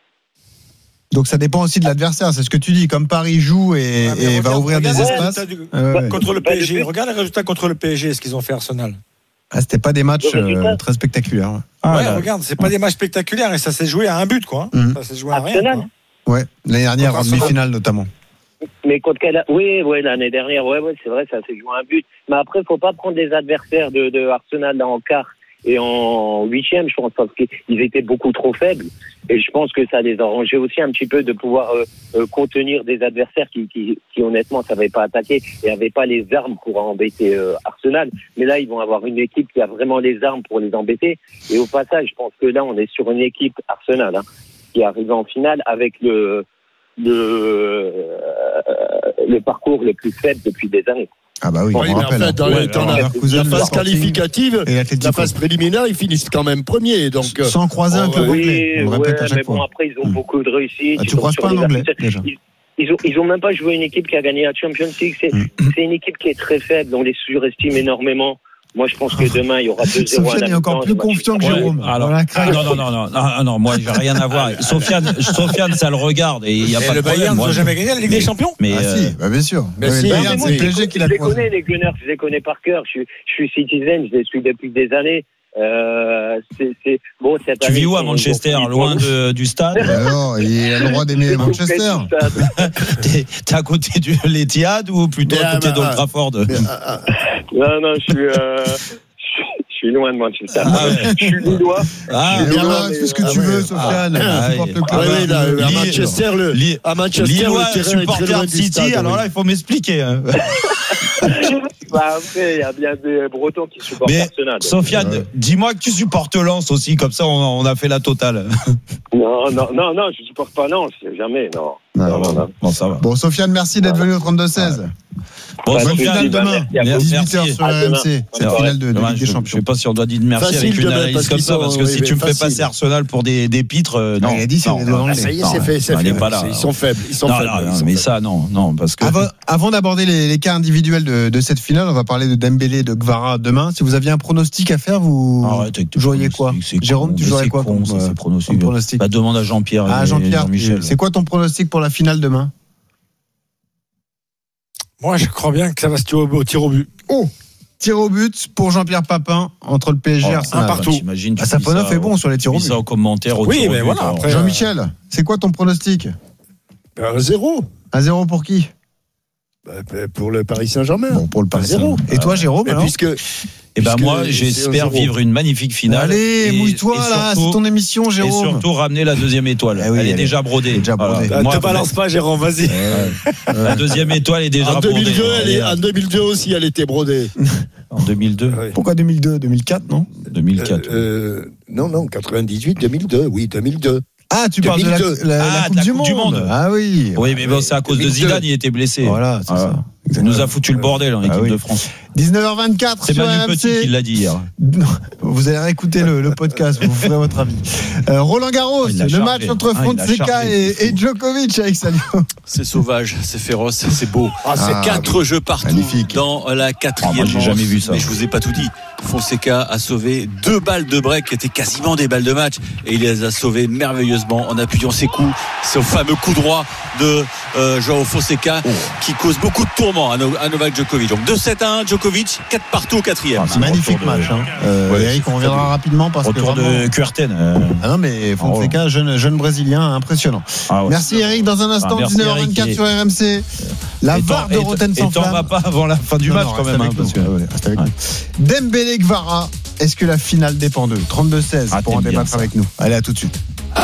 Donc ça dépend aussi de l'adversaire, c'est ce que tu dis. Comme Paris joue et va ouvrir des espaces. Contre le PSG, regarde les résultats contre le PSG, ce qu'ils ont fait Arsenal. C'était pas des matchs très spectaculaires. Regarde, c'est pas des matchs spectaculaires et ça s'est joué à un but, quoi. Ça s'est joué à rien. Ouais, l'année dernière en demi-finale notamment. Mais contre oui, l'année dernière, c'est vrai, ça s'est joué à un but. Mais après, il faut pas prendre des adversaires de Arsenal en quart et en 8e, je pense, parce qu'ils étaient beaucoup trop faibles. Et je pense que ça les a arrangés aussi un petit peu de pouvoir contenir des adversaires qui honnêtement, savaient pas attaquer et avaient pas les armes pour embêter Arsenal. Mais là, ils vont avoir une équipe qui a vraiment les armes pour les embêter. Et au passage, je pense que là, on est sur une équipe Arsenal qui arrive en finale avec le parcours le plus faible depuis des années. Ah bah oui, on rappelle. Dans la phase qualificative, la phase préliminaire, ils finissent quand même premiers. Donc, sans croiser un club anglais. On répète à chaque fois. Bon, après, ils ont beaucoup de réussite. Tu croises pas un anglais déjà? Ils ont même pas joué une équipe qui a gagné la Champions League. C'est une équique qui est très faible. On les surestime énormément. Moi, je pense que demain, il y aura 2-0. Sofiane est encore plus confiant que Jérôme. Non, moi, j'ai rien à voir. Sofiane, ça le regarde et il y a pas de problème. Le Bayern n'a jamais gagné la Ligue des Champions. Mais bien sûr. Mais le Bayern, c'est le PSG qui l'a croisé. Je les connais, les Gunners, je les connais par cœur. Je suis citizen, je les suis depuis des années. Tu vis où à Manchester, loin du stade? Non, il a le droit d'aimer Manchester. T'es à côté du l'Etihad ou plutôt à côté d'Old Trafford? Non, je suis loin de Manchester. Je suis lillois. Fais ce que tu veux, Sofiane. À Manchester, Lillois, supporter de City. Alors là, il faut m'expliquer. Après, il y a bien des Bretons qui supportent Arsenal. Sofiane, dis-moi que tu supportes Lens aussi, comme ça on a fait la totale. Non, je supporte pas Lens, jamais, non. Bon, ça va. Bon, Sofiane, merci d'être venu au 32-16. Bon, bonne finale demain, 18h sur RMC. C'est la finale de Ligue des Champions. Je sais pas si on doit dire merci avec une analyse comme ça, parce que si tu me fais passer Arsenal pour des pitres, non. Il a dit ça y est, c'est fait. Ils sont faibles. Mais ça, non, parce que. Avant d'aborder les cas individuels de cette finale, on va parler de Dembélé et de Kvara demain. Si vous aviez un pronostic à faire, vous joueriez quoi? Jérôme, tu jouerais quoi comme pronostic? Demande à Jean-Pierre. Jean-Pierre, c'est quoi ton pronostic pour la finale demain? Moi, je crois bien que ça va se tirer au tir au but. Tir au but pour Jean-Pierre Papin entre le PSG et Arsenal. Un partout. Safonov est bon sur les tirs au but. Ça en commentaire. Oui, mais voilà. Après, Jean-Michel, c'est quoi ton pronostic? 0. 1-0 pour qui? Pour le Paris Saint-Germain. Bon, pour le Paris Saint-Germain. Et toi, Jérôme, alors? Moi, j'espère vivre une magnifique finale. Allez, mouille-toi là, c'est ton émission, Jérôme. Et surtout ramener la deuxième étoile. Elle est déjà brodée. Ne balance pas, Jérôme, vas-y. La deuxième étoile est déjà brodée. En 2002 aussi, elle était brodée. En 2002. Pourquoi 2002? 2004, non? 2004. Non, 98, 2002. Oui, 2002. Ah, tu parles de la Coupe du Monde. Ah oui. Oui, mais bon, c'est à cause de Zidane, il était blessé. Voilà, c'est ça. Il nous a foutu le bordel en équipe de France. 19h24 c'est sur Manu RMC. Petit qui l'a dit hier. Vous allez réécouter le podcast, vous ferez votre avis. Roland Garros, le match entre Fonseca et Djokovic avec Salio. C'est sauvage, c'est féroce, c'est beau. C'est 4 jeux partout. Magnifique. Dans la 4e moi, j'ai jamais vu ça. Mais je vous ai pas tout dit. Fonseca a sauvé 2 balles de break qui étaient quasiment des balles de match et il les a sauvées merveilleusement en appuyant ses coups. C'est au fameux coup droit de João Fonseca qui cause beaucoup de tourments à Novak Djokovic. Donc 2-7-1, Djokovic, 4 partout au 4e. C'est magnifique match. Eric, on reviendra rapidement parce que autour de Kuerten. Ah non mais Fonseca, jeune brésilien, impressionnant. Merci Eric, dans un instant, 19h24 sur RMC. La VAR de Roten sans flamme. Et t'en vas pas avant la fin du match quand même. Dembélé Kvara, est-ce que la finale dépend d'eux? 32-16 pour en débattre avec nous. Allez, à tout de suite.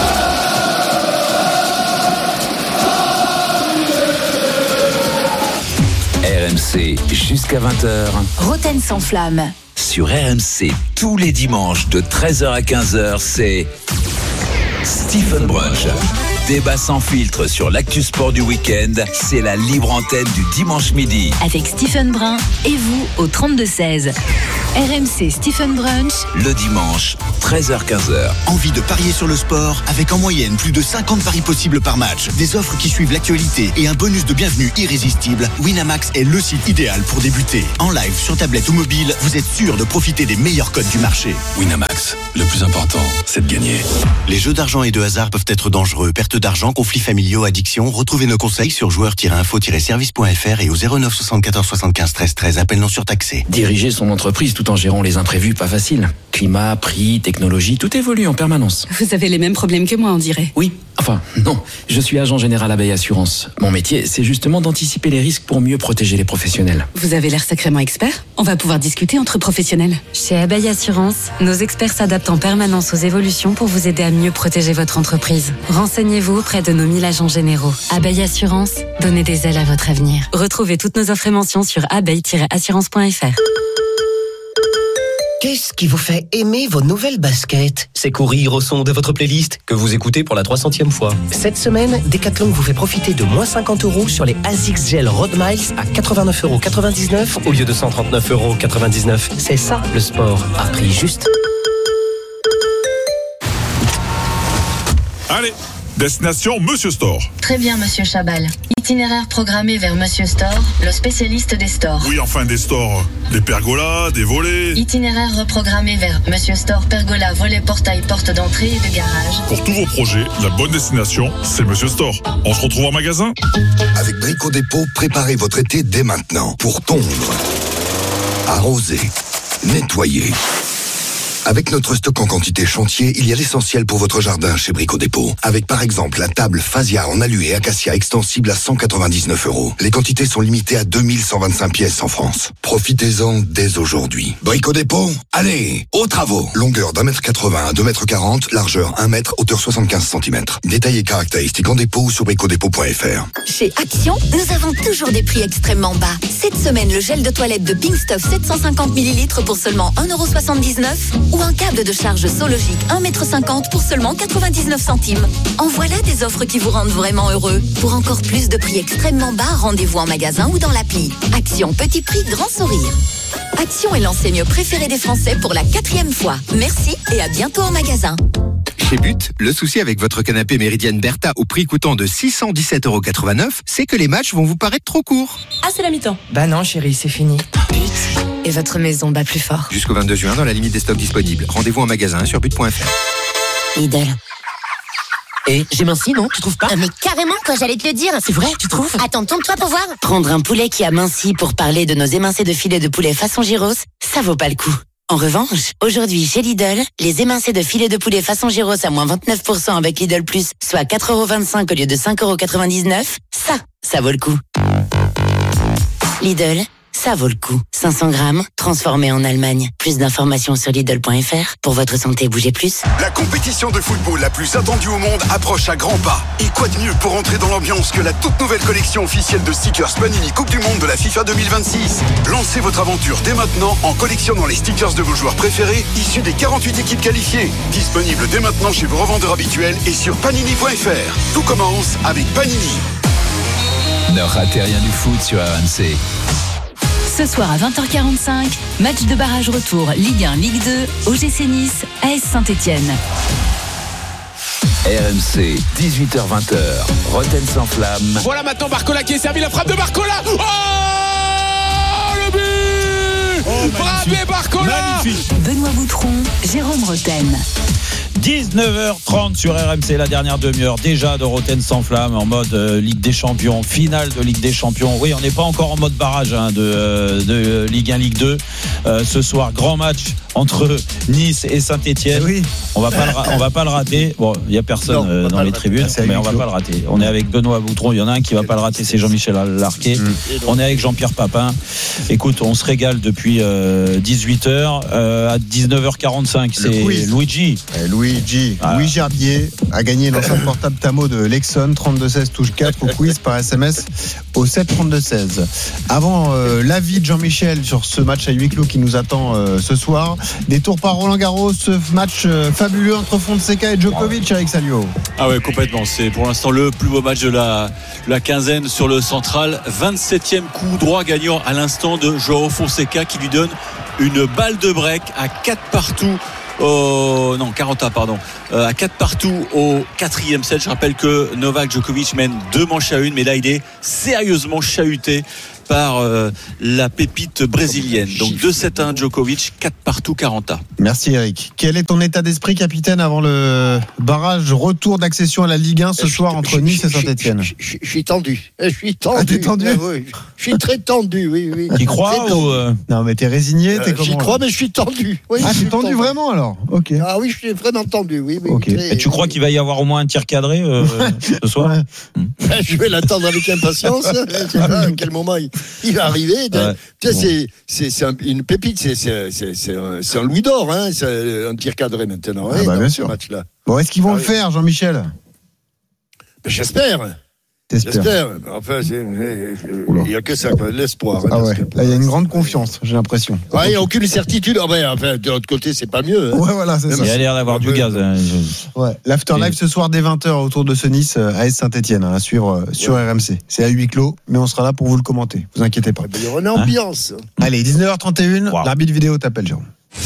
RMC jusqu'à 20h. Roten sans flamme. Sur RMC, tous les dimanches de 13h à 15h, c'est Stephen Brunch. Débat sans filtre sur l'actu sport du week-end, c'est la libre antenne du dimanche midi. Avec Stephen Brun et vous au 32-16. RMC Stephen Brunch. Le dimanche, 13h-15h. Envie de parier sur le sport avec en moyenne plus de 50 paris possibles par match, des offres qui suivent l'actualité et un bonus de bienvenue irrésistible. Winamax est le site idéal pour débuter. En live, sur tablette ou mobile, vous êtes sûr de profiter des meilleurs codes du marché. Winamax, le plus important, c'est de gagner. Les jeux d'argent et de hasard peuvent être dangereux. Perte d'argent, conflits familiaux, addiction. Retrouvez nos conseils sur joueurs-info-service.fr et au 09 74 75 13 13. Appel non surtaxé. Diriger son entreprise tout en gérant les imprévus, pas facile. Climat, prix, technologie, tout évolue en permanence. Vous avez les mêmes problèmes que moi, on dirait. Oui, enfin, non. Je suis agent général Abeille Assurance. Mon métier, c'est justement d'anticiper les risques pour mieux protéger les professionnels. Vous avez l'air sacrément expert. On va pouvoir discuter entre professionnels. Chez Abeille Assurance, nos experts s'adaptent en permanence aux évolutions pour vous aider à mieux protéger votre entreprise. Renseignez-vous auprès de nos 1000 agents généraux. Abeille Assurance, donnez des ailes à votre avenir. Retrouvez toutes nos offres et mentions sur abeille-assurance.fr. Qu'est-ce qui vous fait aimer vos nouvelles baskets? C'est courir au son de votre playlist que vous écoutez pour la 300e fois. Cette semaine, Decathlon vous fait profiter de moins 50 € sur les ASICS Gel Road Miles à 89,99 € au lieu de 139,99 €. C'est ça le sport, à prix juste. Allez, destination Monsieur Store. Très bien, Monsieur Chabal. Itinéraire programmé vers Monsieur Store, le spécialiste des stores. Oui, enfin des stores. Des pergolas, des volets. Itinéraire reprogrammé vers Monsieur Store, pergola, volet, portail, porte d'entrée et de garage. Pour tous vos projets, la bonne destination, c'est Monsieur Store. On se retrouve en magasin. Avec Brico Dépôt, préparez votre été dès maintenant pour tondre, arroser, nettoyer. Avec notre stock en quantité chantier, il y a l'essentiel pour votre jardin chez Brico Dépôt. Avec par exemple la table Phasia en alu et acacia extensible à 199 €. Les quantités sont limitées à 2125 pièces en France. Profitez-en dès aujourd'hui. Brico Dépôt, allez, aux travaux. Longueur d'1,80 m à 2,40 m, largeur 1 m, hauteur 75 cm. Détails et caractéristiques en dépôt ou sur bricodépôt.fr. Chez Action, nous avons toujours des prix extrêmement bas. Cette semaine, le gel de toilette de Pink Stuff 750 ml pour seulement 1,79 € ou un câble de charge Sologic 1,50 m pour seulement 99 centimes. En voilà des offres qui vous rendent vraiment heureux. Pour encore plus de prix extrêmement bas, rendez-vous en magasin ou dans l'appli. Action, petit prix, grand sourire. Action est l'enseigne préférée des Français pour la 4e fois. Merci et à bientôt en magasin. Chez But, le souci avec votre canapé Méridienne Bertha au prix coûtant de 617,89 €, c'est que les matchs vont vous paraître trop courts. Ah, c'est la mi-temps. Bah non, chérie, c'est fini. But, et votre maison bat plus fort. Jusqu'au 22 juin, dans la limite des stocks disponibles. Rendez-vous en magasin sur but.fr. Lidl. Et j'ai minci, non? Tu trouves pas? Ah mais carrément, quoi, j'allais te le dire. C'est vrai, tu trouves? Attends, tourne-toi pour voir. Prendre un poulet qui a minci pour parler de nos émincés de filet de poulet façon gyros, ça vaut pas le coup. En revanche, aujourd'hui chez Lidl, les émincés de filet de poulet façon gyros à moins 29% avec Lidl Plus, soit 4,25 € au lieu de 5,99 €, ça vaut le coup. Lidl, ça vaut le coup. 500 grammes, transformé en Allemagne. Plus d'informations sur Lidl.fr. Pour votre santé, bougez plus. La compétition de football la plus attendue au monde approche à grands pas. Et quoi de mieux pour entrer dans l'ambiance que la toute nouvelle collection officielle de stickers Panini Coupe du Monde de la FIFA 2026. Lancez votre aventure dès maintenant en collectionnant les stickers de vos joueurs préférés issus des 48 équipes qualifiées. Disponible dès maintenant chez vos revendeurs habituels et sur panini.fr. Tout commence avec Panini. Ne ratez rien du foot sur RMC. Ce soir à 20h45, match de barrage retour Ligue 1, Ligue 2, OGC Nice, AS Saint-Etienne. RMC, 18h-20h, Roten sans flamme. Voilà maintenant Barcola qui est servi, la frappe de Barcola. Oh, le but. Bravo Barcola. Magnifique. Benoît Boutron, Jérôme Roten. 19h30 sur RMC, la dernière demi-heure déjà de Roten sans flamme en mode Ligue des Champions, finale de Ligue des Champions. Oui, on n'est pas encore en mode barrage de Ligue 1, Ligue 2. Ce soir, grand match entre Nice et Saint-Etienne. Oui. On va pas le rater. Bon, il n'y a personne dans les tribunes, mais on va pas le rater. On est avec Benoît Boutron, il y en a un qui va pas le rater, c'est Jean-Michel Larquet. On est avec Jean-Pierre Papin. Écoute, on se régale depuis 18h. À 19h45, c'est Luigi. Louis Gerbier a gagné l'enceinte portable Tamo de Lexon, 32-16 touche 4 au quiz par SMS au 7-32-16. Avant l'avis de Jean-Michel sur ce match à huis clos qui nous attend ce soir, des tours par Roland Garros, ce match fabuleux entre Fonseca et Djokovic, Eric Salio. Ah ouais, complètement, c'est pour l'instant le plus beau match de la quinzaine sur le central. 27e coup droit gagnant à l'instant de Joao Fonseca qui lui donne une balle de break à 4 partout. À 4 partout au 4e set. Je rappelle que Novak Djokovic mène 2 manches à 1, mais là il est sérieusement chahuté par la pépite brésilienne. Donc 2-7-1 Djokovic, 4 partout 40. Merci Eric. Quel est ton état d'esprit, capitaine, avant le barrage retour d'accession à la Ligue 1 ce soir entre Nice et Saint-Etienne? Je suis tendu. T'es tendu? Oui. Je suis très tendu, oui. Tu crois ou Non, mais t'es résigné, t'es comment? J'y crois, mais je suis tendu. Oui, t'es tendu vraiment alors? Ok. Ah oui, je suis vraiment tendu, oui. Okay. Et tu crois qu'il va y avoir au moins un tir cadré ce soir? Je vais l'attendre avec impatience. Je sais pas à quel moment il va arriver. C'est une pépite, c'est un louis d'or, hein, c'est un tir cadré maintenant. Bien sûr. Match-là. Bon, est-ce qu'ils vont le faire, Jean-Michel? J'espère. J'espère. Enfin, il n'y a que ça, l'espoir. Ah ouais. Là, il y a une grande confiance, j'ai l'impression. Il n'y a aucune certitude. De l'autre côté, c'est pas mieux. Ouais, voilà, c'est ça. Il a l'air d'avoir du gaz. Ouais. L'afterlife ce soir dès 20h autour de ce Nice AS Saint-Etienne à suivre sur RMC. C'est à huis clos, mais on sera là pour vous le commenter. Vous inquiétez pas. Il y aura une ambiance. Allez, 19h31, l'arbitre vidéo t'appelle, Jérôme.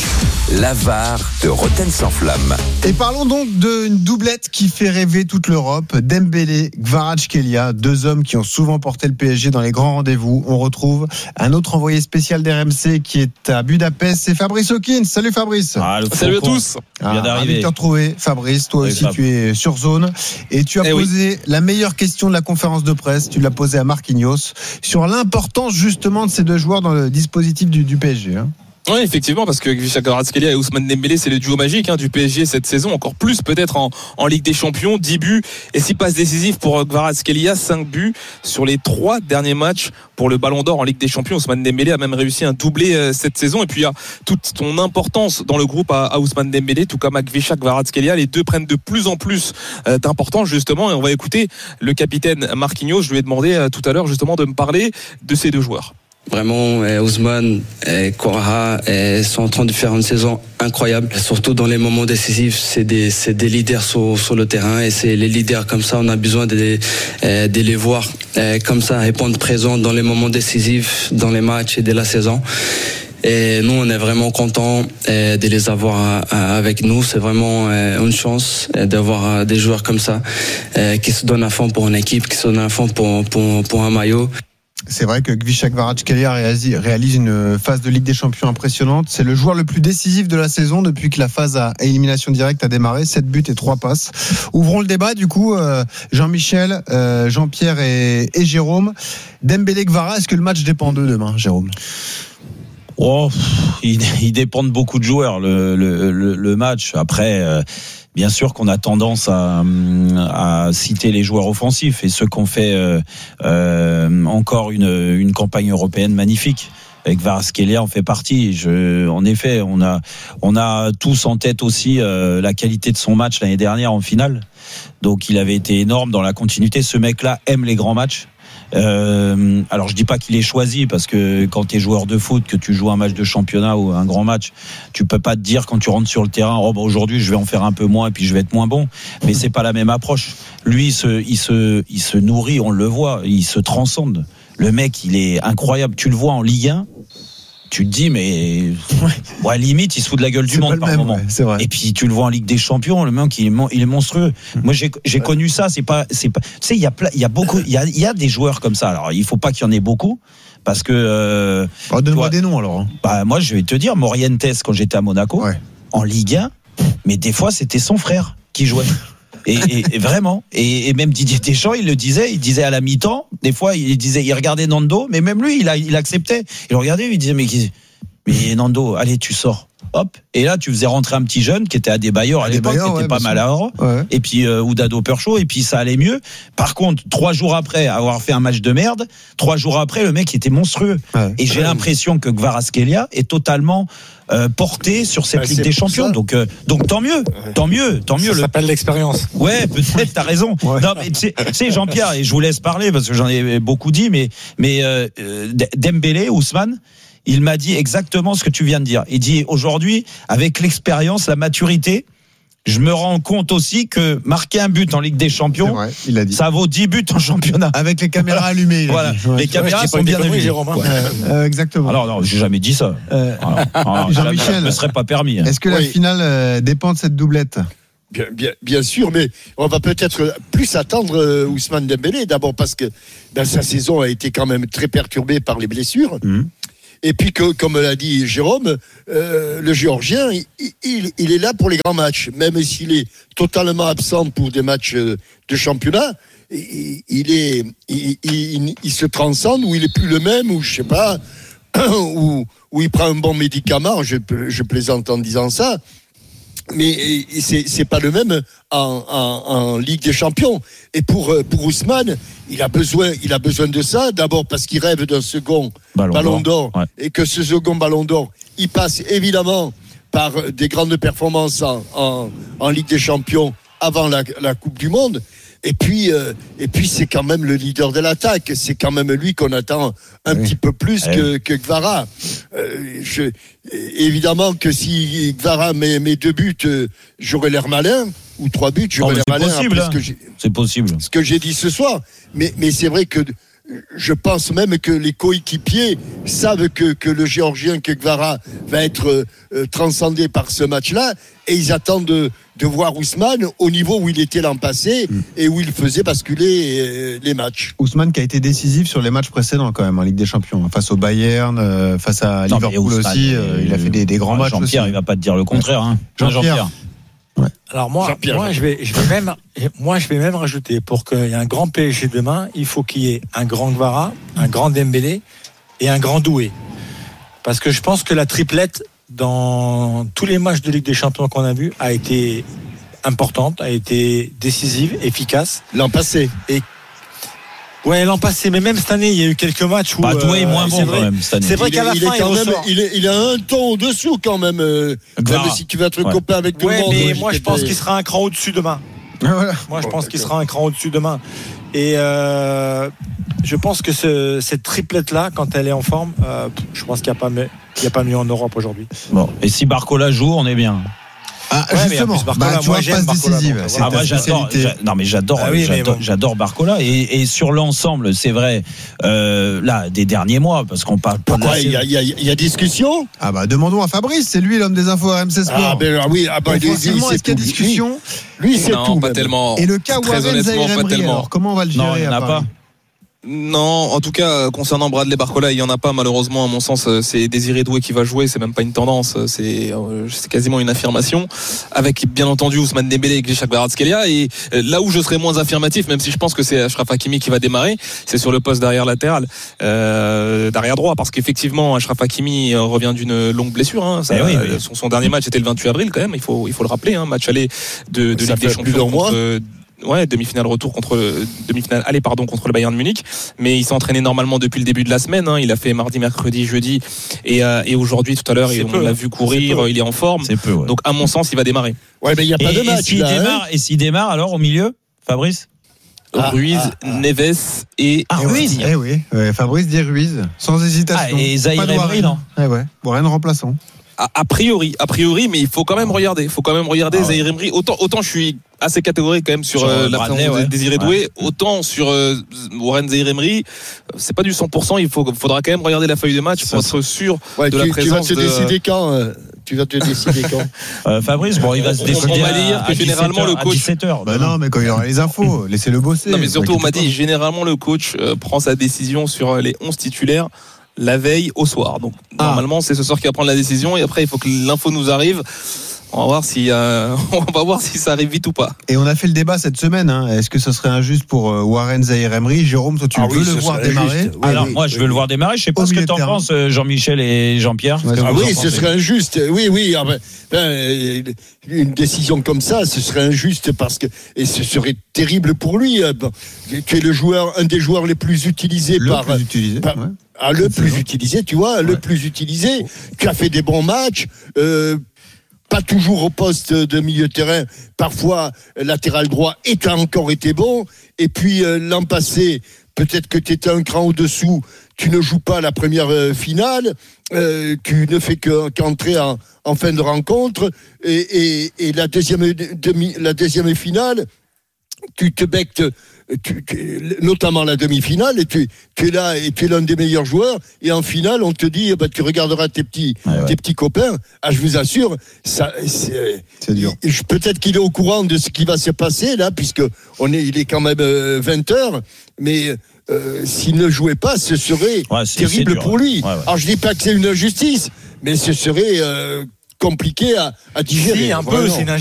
La VAR de Roten sans flamme. Et parlons donc d'une doublette qui fait rêver toute l'Europe. Dembélé, Kvaratskhelia, 2 hommes qui ont souvent porté le PSG dans les grands rendez-vous. On retrouve un autre envoyé spécial d'RMC qui est à Budapest, c'est Fabrice Hawkins. Salut Fabrice. Salut à tous. Bien d'arriver. Ravi de te retrouver, Fabrice. Toi aussi, tu es sur zone. Et tu as posé la meilleure question de la conférence de presse. Tu l'as posée à Marquinhos sur l'importance justement de ces 2 joueurs dans le dispositif du PSG. Oui, effectivement, parce que Kvaratskhelia et Ousmane Dembélé, c'est le duo magique du PSG cette saison, encore plus peut-être en Ligue des Champions. 10 buts et 6 passes décisives pour Kvaratskhelia, 5 buts sur les 3 derniers matchs pour le Ballon d'Or en Ligue des Champions. Ousmane Dembélé a même réussi un doublé cette saison. Et puis il y a toute son importance dans le groupe à Ousmane Dembélé, tout comme à Kvaratskhelia. Les 2 prennent de plus en plus d'importance justement. Et on va écouter le capitaine Marquinhos. Je lui ai demandé tout à l'heure justement de me parler de ces 2 joueurs. Vraiment, Ousmane et Koraha sont en train de faire une saison incroyable. Surtout dans les moments décisifs, c'est des leaders sur le terrain. Et c'est les leaders comme ça, on a besoin de les voir comme ça, répondre présents dans les moments décisifs, dans les matchs et de la saison. Et nous, on est vraiment contents de les avoir avec nous. C'est vraiment une chance d'avoir des joueurs comme ça qui se donnent à fond pour une équipe, qui se donnent à fond pour un maillot. C'est vrai que Kvaratskhelia réalise une phase de Ligue des Champions impressionnante. C'est le joueur le plus décisif de la saison depuis que la phase à élimination directe a démarré. 7 buts et 3 passes. Ouvrons le débat du coup. Jean-Michel, Jean-Pierre et Jérôme. Dembélé, Kvara, est-ce que le match dépend d'eux demain, Jérôme? Il dépend de beaucoup de joueurs le match. Après, bien sûr qu'on a tendance à citer les joueurs offensifs et ceux qui ont fait encore une campagne européenne magnifique. avec Kvaratskhelia en fait partie. En effet, on a tous en tête aussi la qualité de son match l'année dernière en finale. Donc il avait été énorme dans la continuité. Ce mec-là aime les grands matchs. Alors je dis pas qu'il est choisi, parce que quand tu es joueur de foot, que tu joues un match de championnat ou un grand match, tu peux pas te dire quand tu rentres sur le terrain, aujourd'hui je vais en faire un peu moins et puis je vais être moins bon. Mais c'est pas la même approche. Lui il se nourrit, on le voit, il se transcende. Le mec, il est incroyable. Tu le vois en Ligue 1, tu te dis, mais limite, il se fout de la gueule du monde par moment. Ouais, c'est vrai. Et puis tu le vois en Ligue des Champions, le mec, il est monstrueux. Moi, j'ai connu ça. C'est pas. Tu sais, il y a des joueurs comme ça. Alors, il faut pas qu'il y en ait beaucoup, parce que. Donne-moi des noms alors. Moi, je vais te dire, Morientes, quand j'étais à Monaco, en Ligue 1, mais des fois, c'était son frère qui jouait. Et vraiment, et même Didier Deschamps, il disait à la mi-temps, des fois il regardait Nando, mais même lui il acceptait, il le regardait, il disait mais Nando, allez, tu sors, hop, et là tu faisais rentrer un petit jeune qui était à Adebayor à l'époque, qui était pas mal à Oro, et puis Oudado Percho, et puis ça allait mieux. Par contre, 3 jours après avoir fait un match de merde, 3 jours après le mec était monstrueux, et j'ai l'impression que Kvaratskhelia est totalement porté sur cette Ligue des Champions, donc tant mieux. Ça s'appelle l'expérience. Ouais, peut-être, t'as raison. Non, mais tu sais, Jean-Pierre, et je vous laisse parler parce que j'en ai beaucoup dit, mais Dembélé, Ousmane, il m'a dit exactement ce que tu viens de dire. Il dit, aujourd'hui, avec l'expérience, la maturité, je me rends compte aussi que marquer un but en Ligue des Champions, vrai, il a dit, ça vaut 10 buts en championnat. Avec les caméras allumées. Voilà, les caméras sont bien allumées. Exactement. Alors non, j'ai jamais dit ça. Jean-Michel, ça me serait pas permis. Est-ce que la finale dépend de cette doublette ? Bien sûr, mais on va peut-être plus attendre Ousmane Dembélé, d'abord parce que sa saison a été quand même très perturbée par les blessures. Et puis, comme l'a dit Jérôme, le Géorgien, il est là pour les grands matchs. Même s'il est totalement absent pour des matchs de championnat, il se transcende, ou il est plus le même, ou je sais pas, ou il prend un bon médicament. Je plaisante en disant ça. Mais c'est pas le même en Ligue des Champions. Et pour Ousmane, il a besoin de ça, d'abord parce qu'il rêve d'un second ballon d'or, et que ce second ballon d'or, il passe évidemment par des grandes performances en Ligue des Champions avant la Coupe du Monde. Et puis c'est quand même le leader de l'attaque. C'est quand même lui qu'on attend un petit peu plus que Kvara. Évidemment que si Kvara met 2 buts, j'aurais l'air malin, ou 3 buts, j'aurais l'air malin. C'est possible. Ce que j'ai dit ce soir. Mais c'est vrai que je pense même que les coéquipiers savent que le Géorgien, que Kvara, va être transcendé par ce match-là, et ils attendent de voir Ousmane au niveau où il était l'an passé et où il faisait basculer les matchs. Ousmane qui a été décisif sur les matchs précédents quand même en Ligue des Champions, face au Bayern, face à Liverpool aussi, il a fait des grands matchs. Jean-Pierre, il va pas te dire le contraire, hein. Jean-Pierre. Ouais. Alors moi je vais même rajouter, pour qu'il y ait un grand PSG demain, il faut qu'il y ait un grand Kvara, un grand Dembélé et un grand Doué. Parce que je pense que la triplette dans tous les matchs de Ligue des Champions qu'on a vus a été importante, a été décisive, efficace. L'an passé. Ouais, l'an passé, mais même cette année, il y a eu quelques matchs où. Doué est moins bon quand même cette année. C'est vrai qu'à la fin, il a un ton au-dessous quand même. Même si tu vas être copain avec tout le monde. Mais moi, je pense qu'il sera un cran au-dessus demain. Voilà. Moi, je pense qu'il sera un cran au-dessus demain. Et je pense que cette triplette-là, quand elle est en forme, je pense qu'il n'y a pas mieux en Europe aujourd'hui. Bon, et si Barcola joue, on est bien. Justement, tu vois, passe décisive. Moi, j'adore Barcola, et sur l'ensemble, c'est vrai, là, des derniers mois, parce qu'on parle pas. Pourquoi il y a discussion? Demandons à Fabrice, c'est lui l'homme des infos à RMC Sport. Est-ce qu'il y a discussion? Lui, c'est tout. Pas tellement. Et le cas Warren Zaïre-Emery, alors comment on va le gérer? Non, il n'y en a pas. Non, en tout cas, concernant Bradley Barcola, il y en a pas, malheureusement. À mon sens, c'est Désiré Doué qui va jouer. C'est même pas une tendance, c'est quasiment une affirmation. Avec bien entendu Ousmane Dembélé et Grisha Kvaratskhelia. Et là où je serais moins affirmatif, même si je pense que c'est Achraf Hakimi qui va démarrer, c'est sur le poste d'arrière latéral, d'arrière droit, parce qu'effectivement Achraf Hakimi revient d'une longue blessure. Hein. Son dernier match était le 28 avril quand même. Il faut le rappeler. Match aller de Ligue des Champions demi-finale aller contre le Bayern de Munich, mais il s'est entraîné normalement depuis le début de la semaine, hein. Il a fait mardi, mercredi, jeudi et aujourd'hui tout à l'heure on l'a vu courir, il est en forme. Donc à mon sens, il va démarrer. Ouais, mais il y a pas de match et s'il démarre alors au milieu, Fabrice Ruiz, Neves et Ruiz. Fabrice dit Ruiz sans hésitation. Et Zaïre Emery, non Warren remplaçant. A priori, mais il faut quand même regarder. Zaïre Emery. Autant je suis assez catégorique quand même sur la présence de Désiré Doué, autant sur Warren Zaïre Emery, c'est pas du 100%. Il faudra quand même regarder la feuille de match pour être sûr de la présence. Tu vas te décider quand Fabrice, il va se décider. On m'a dit que généralement le coach. 17h. Non, mais quand il y aura les infos, laissez-le bosser. Non, mais surtout on m'a dit généralement le coach prend sa décision sur les 11 titulaires la veille au soir. Donc normalement c'est ce soir qu'il va prendre la décision et après il faut que l'info nous arrive. On va voir si ça arrive vite ou pas. Et on a fait le débat cette semaine. Est-ce que ce serait injuste pour Warren Zaïre Emery? Jérôme, toi tu veux le voir démarrer? Alors moi je veux le voir démarrer. Je sais pas ce que t'en penses, Jean-Michel et Jean-Pierre. Oui, ce serait injuste. Oui. Une décision comme ça, ce serait injuste parce que ce serait terrible pour lui. Tu es un des joueurs les plus utilisés le plus utilisé, tu vois, le plus utilisé. Tu as fait des bons matchs. Pas toujours au poste de milieu de terrain, parfois latéral droit, et tu as encore été bon. Et puis l'an passé, peut-être que tu étais un cran au-dessous, tu ne joues pas la première finale, tu ne fais qu'entrer en fin de rencontre, et la deuxième finale, tu te bectes, notamment la demi-finale, et tu es là et tu es l'un des meilleurs joueurs, et en finale on te dit tu regarderas tes petits copains. Je vous assure, c'est dur. Peut-être qu'il est au courant de ce qui va se passer là, puisque il est quand même 20h, mais s'il ne jouait pas, ce serait terrible pour lui. Alors je dis pas que c'est une injustice, mais ce serait compliqué à digérer. Si, un peu, c'est une injustice.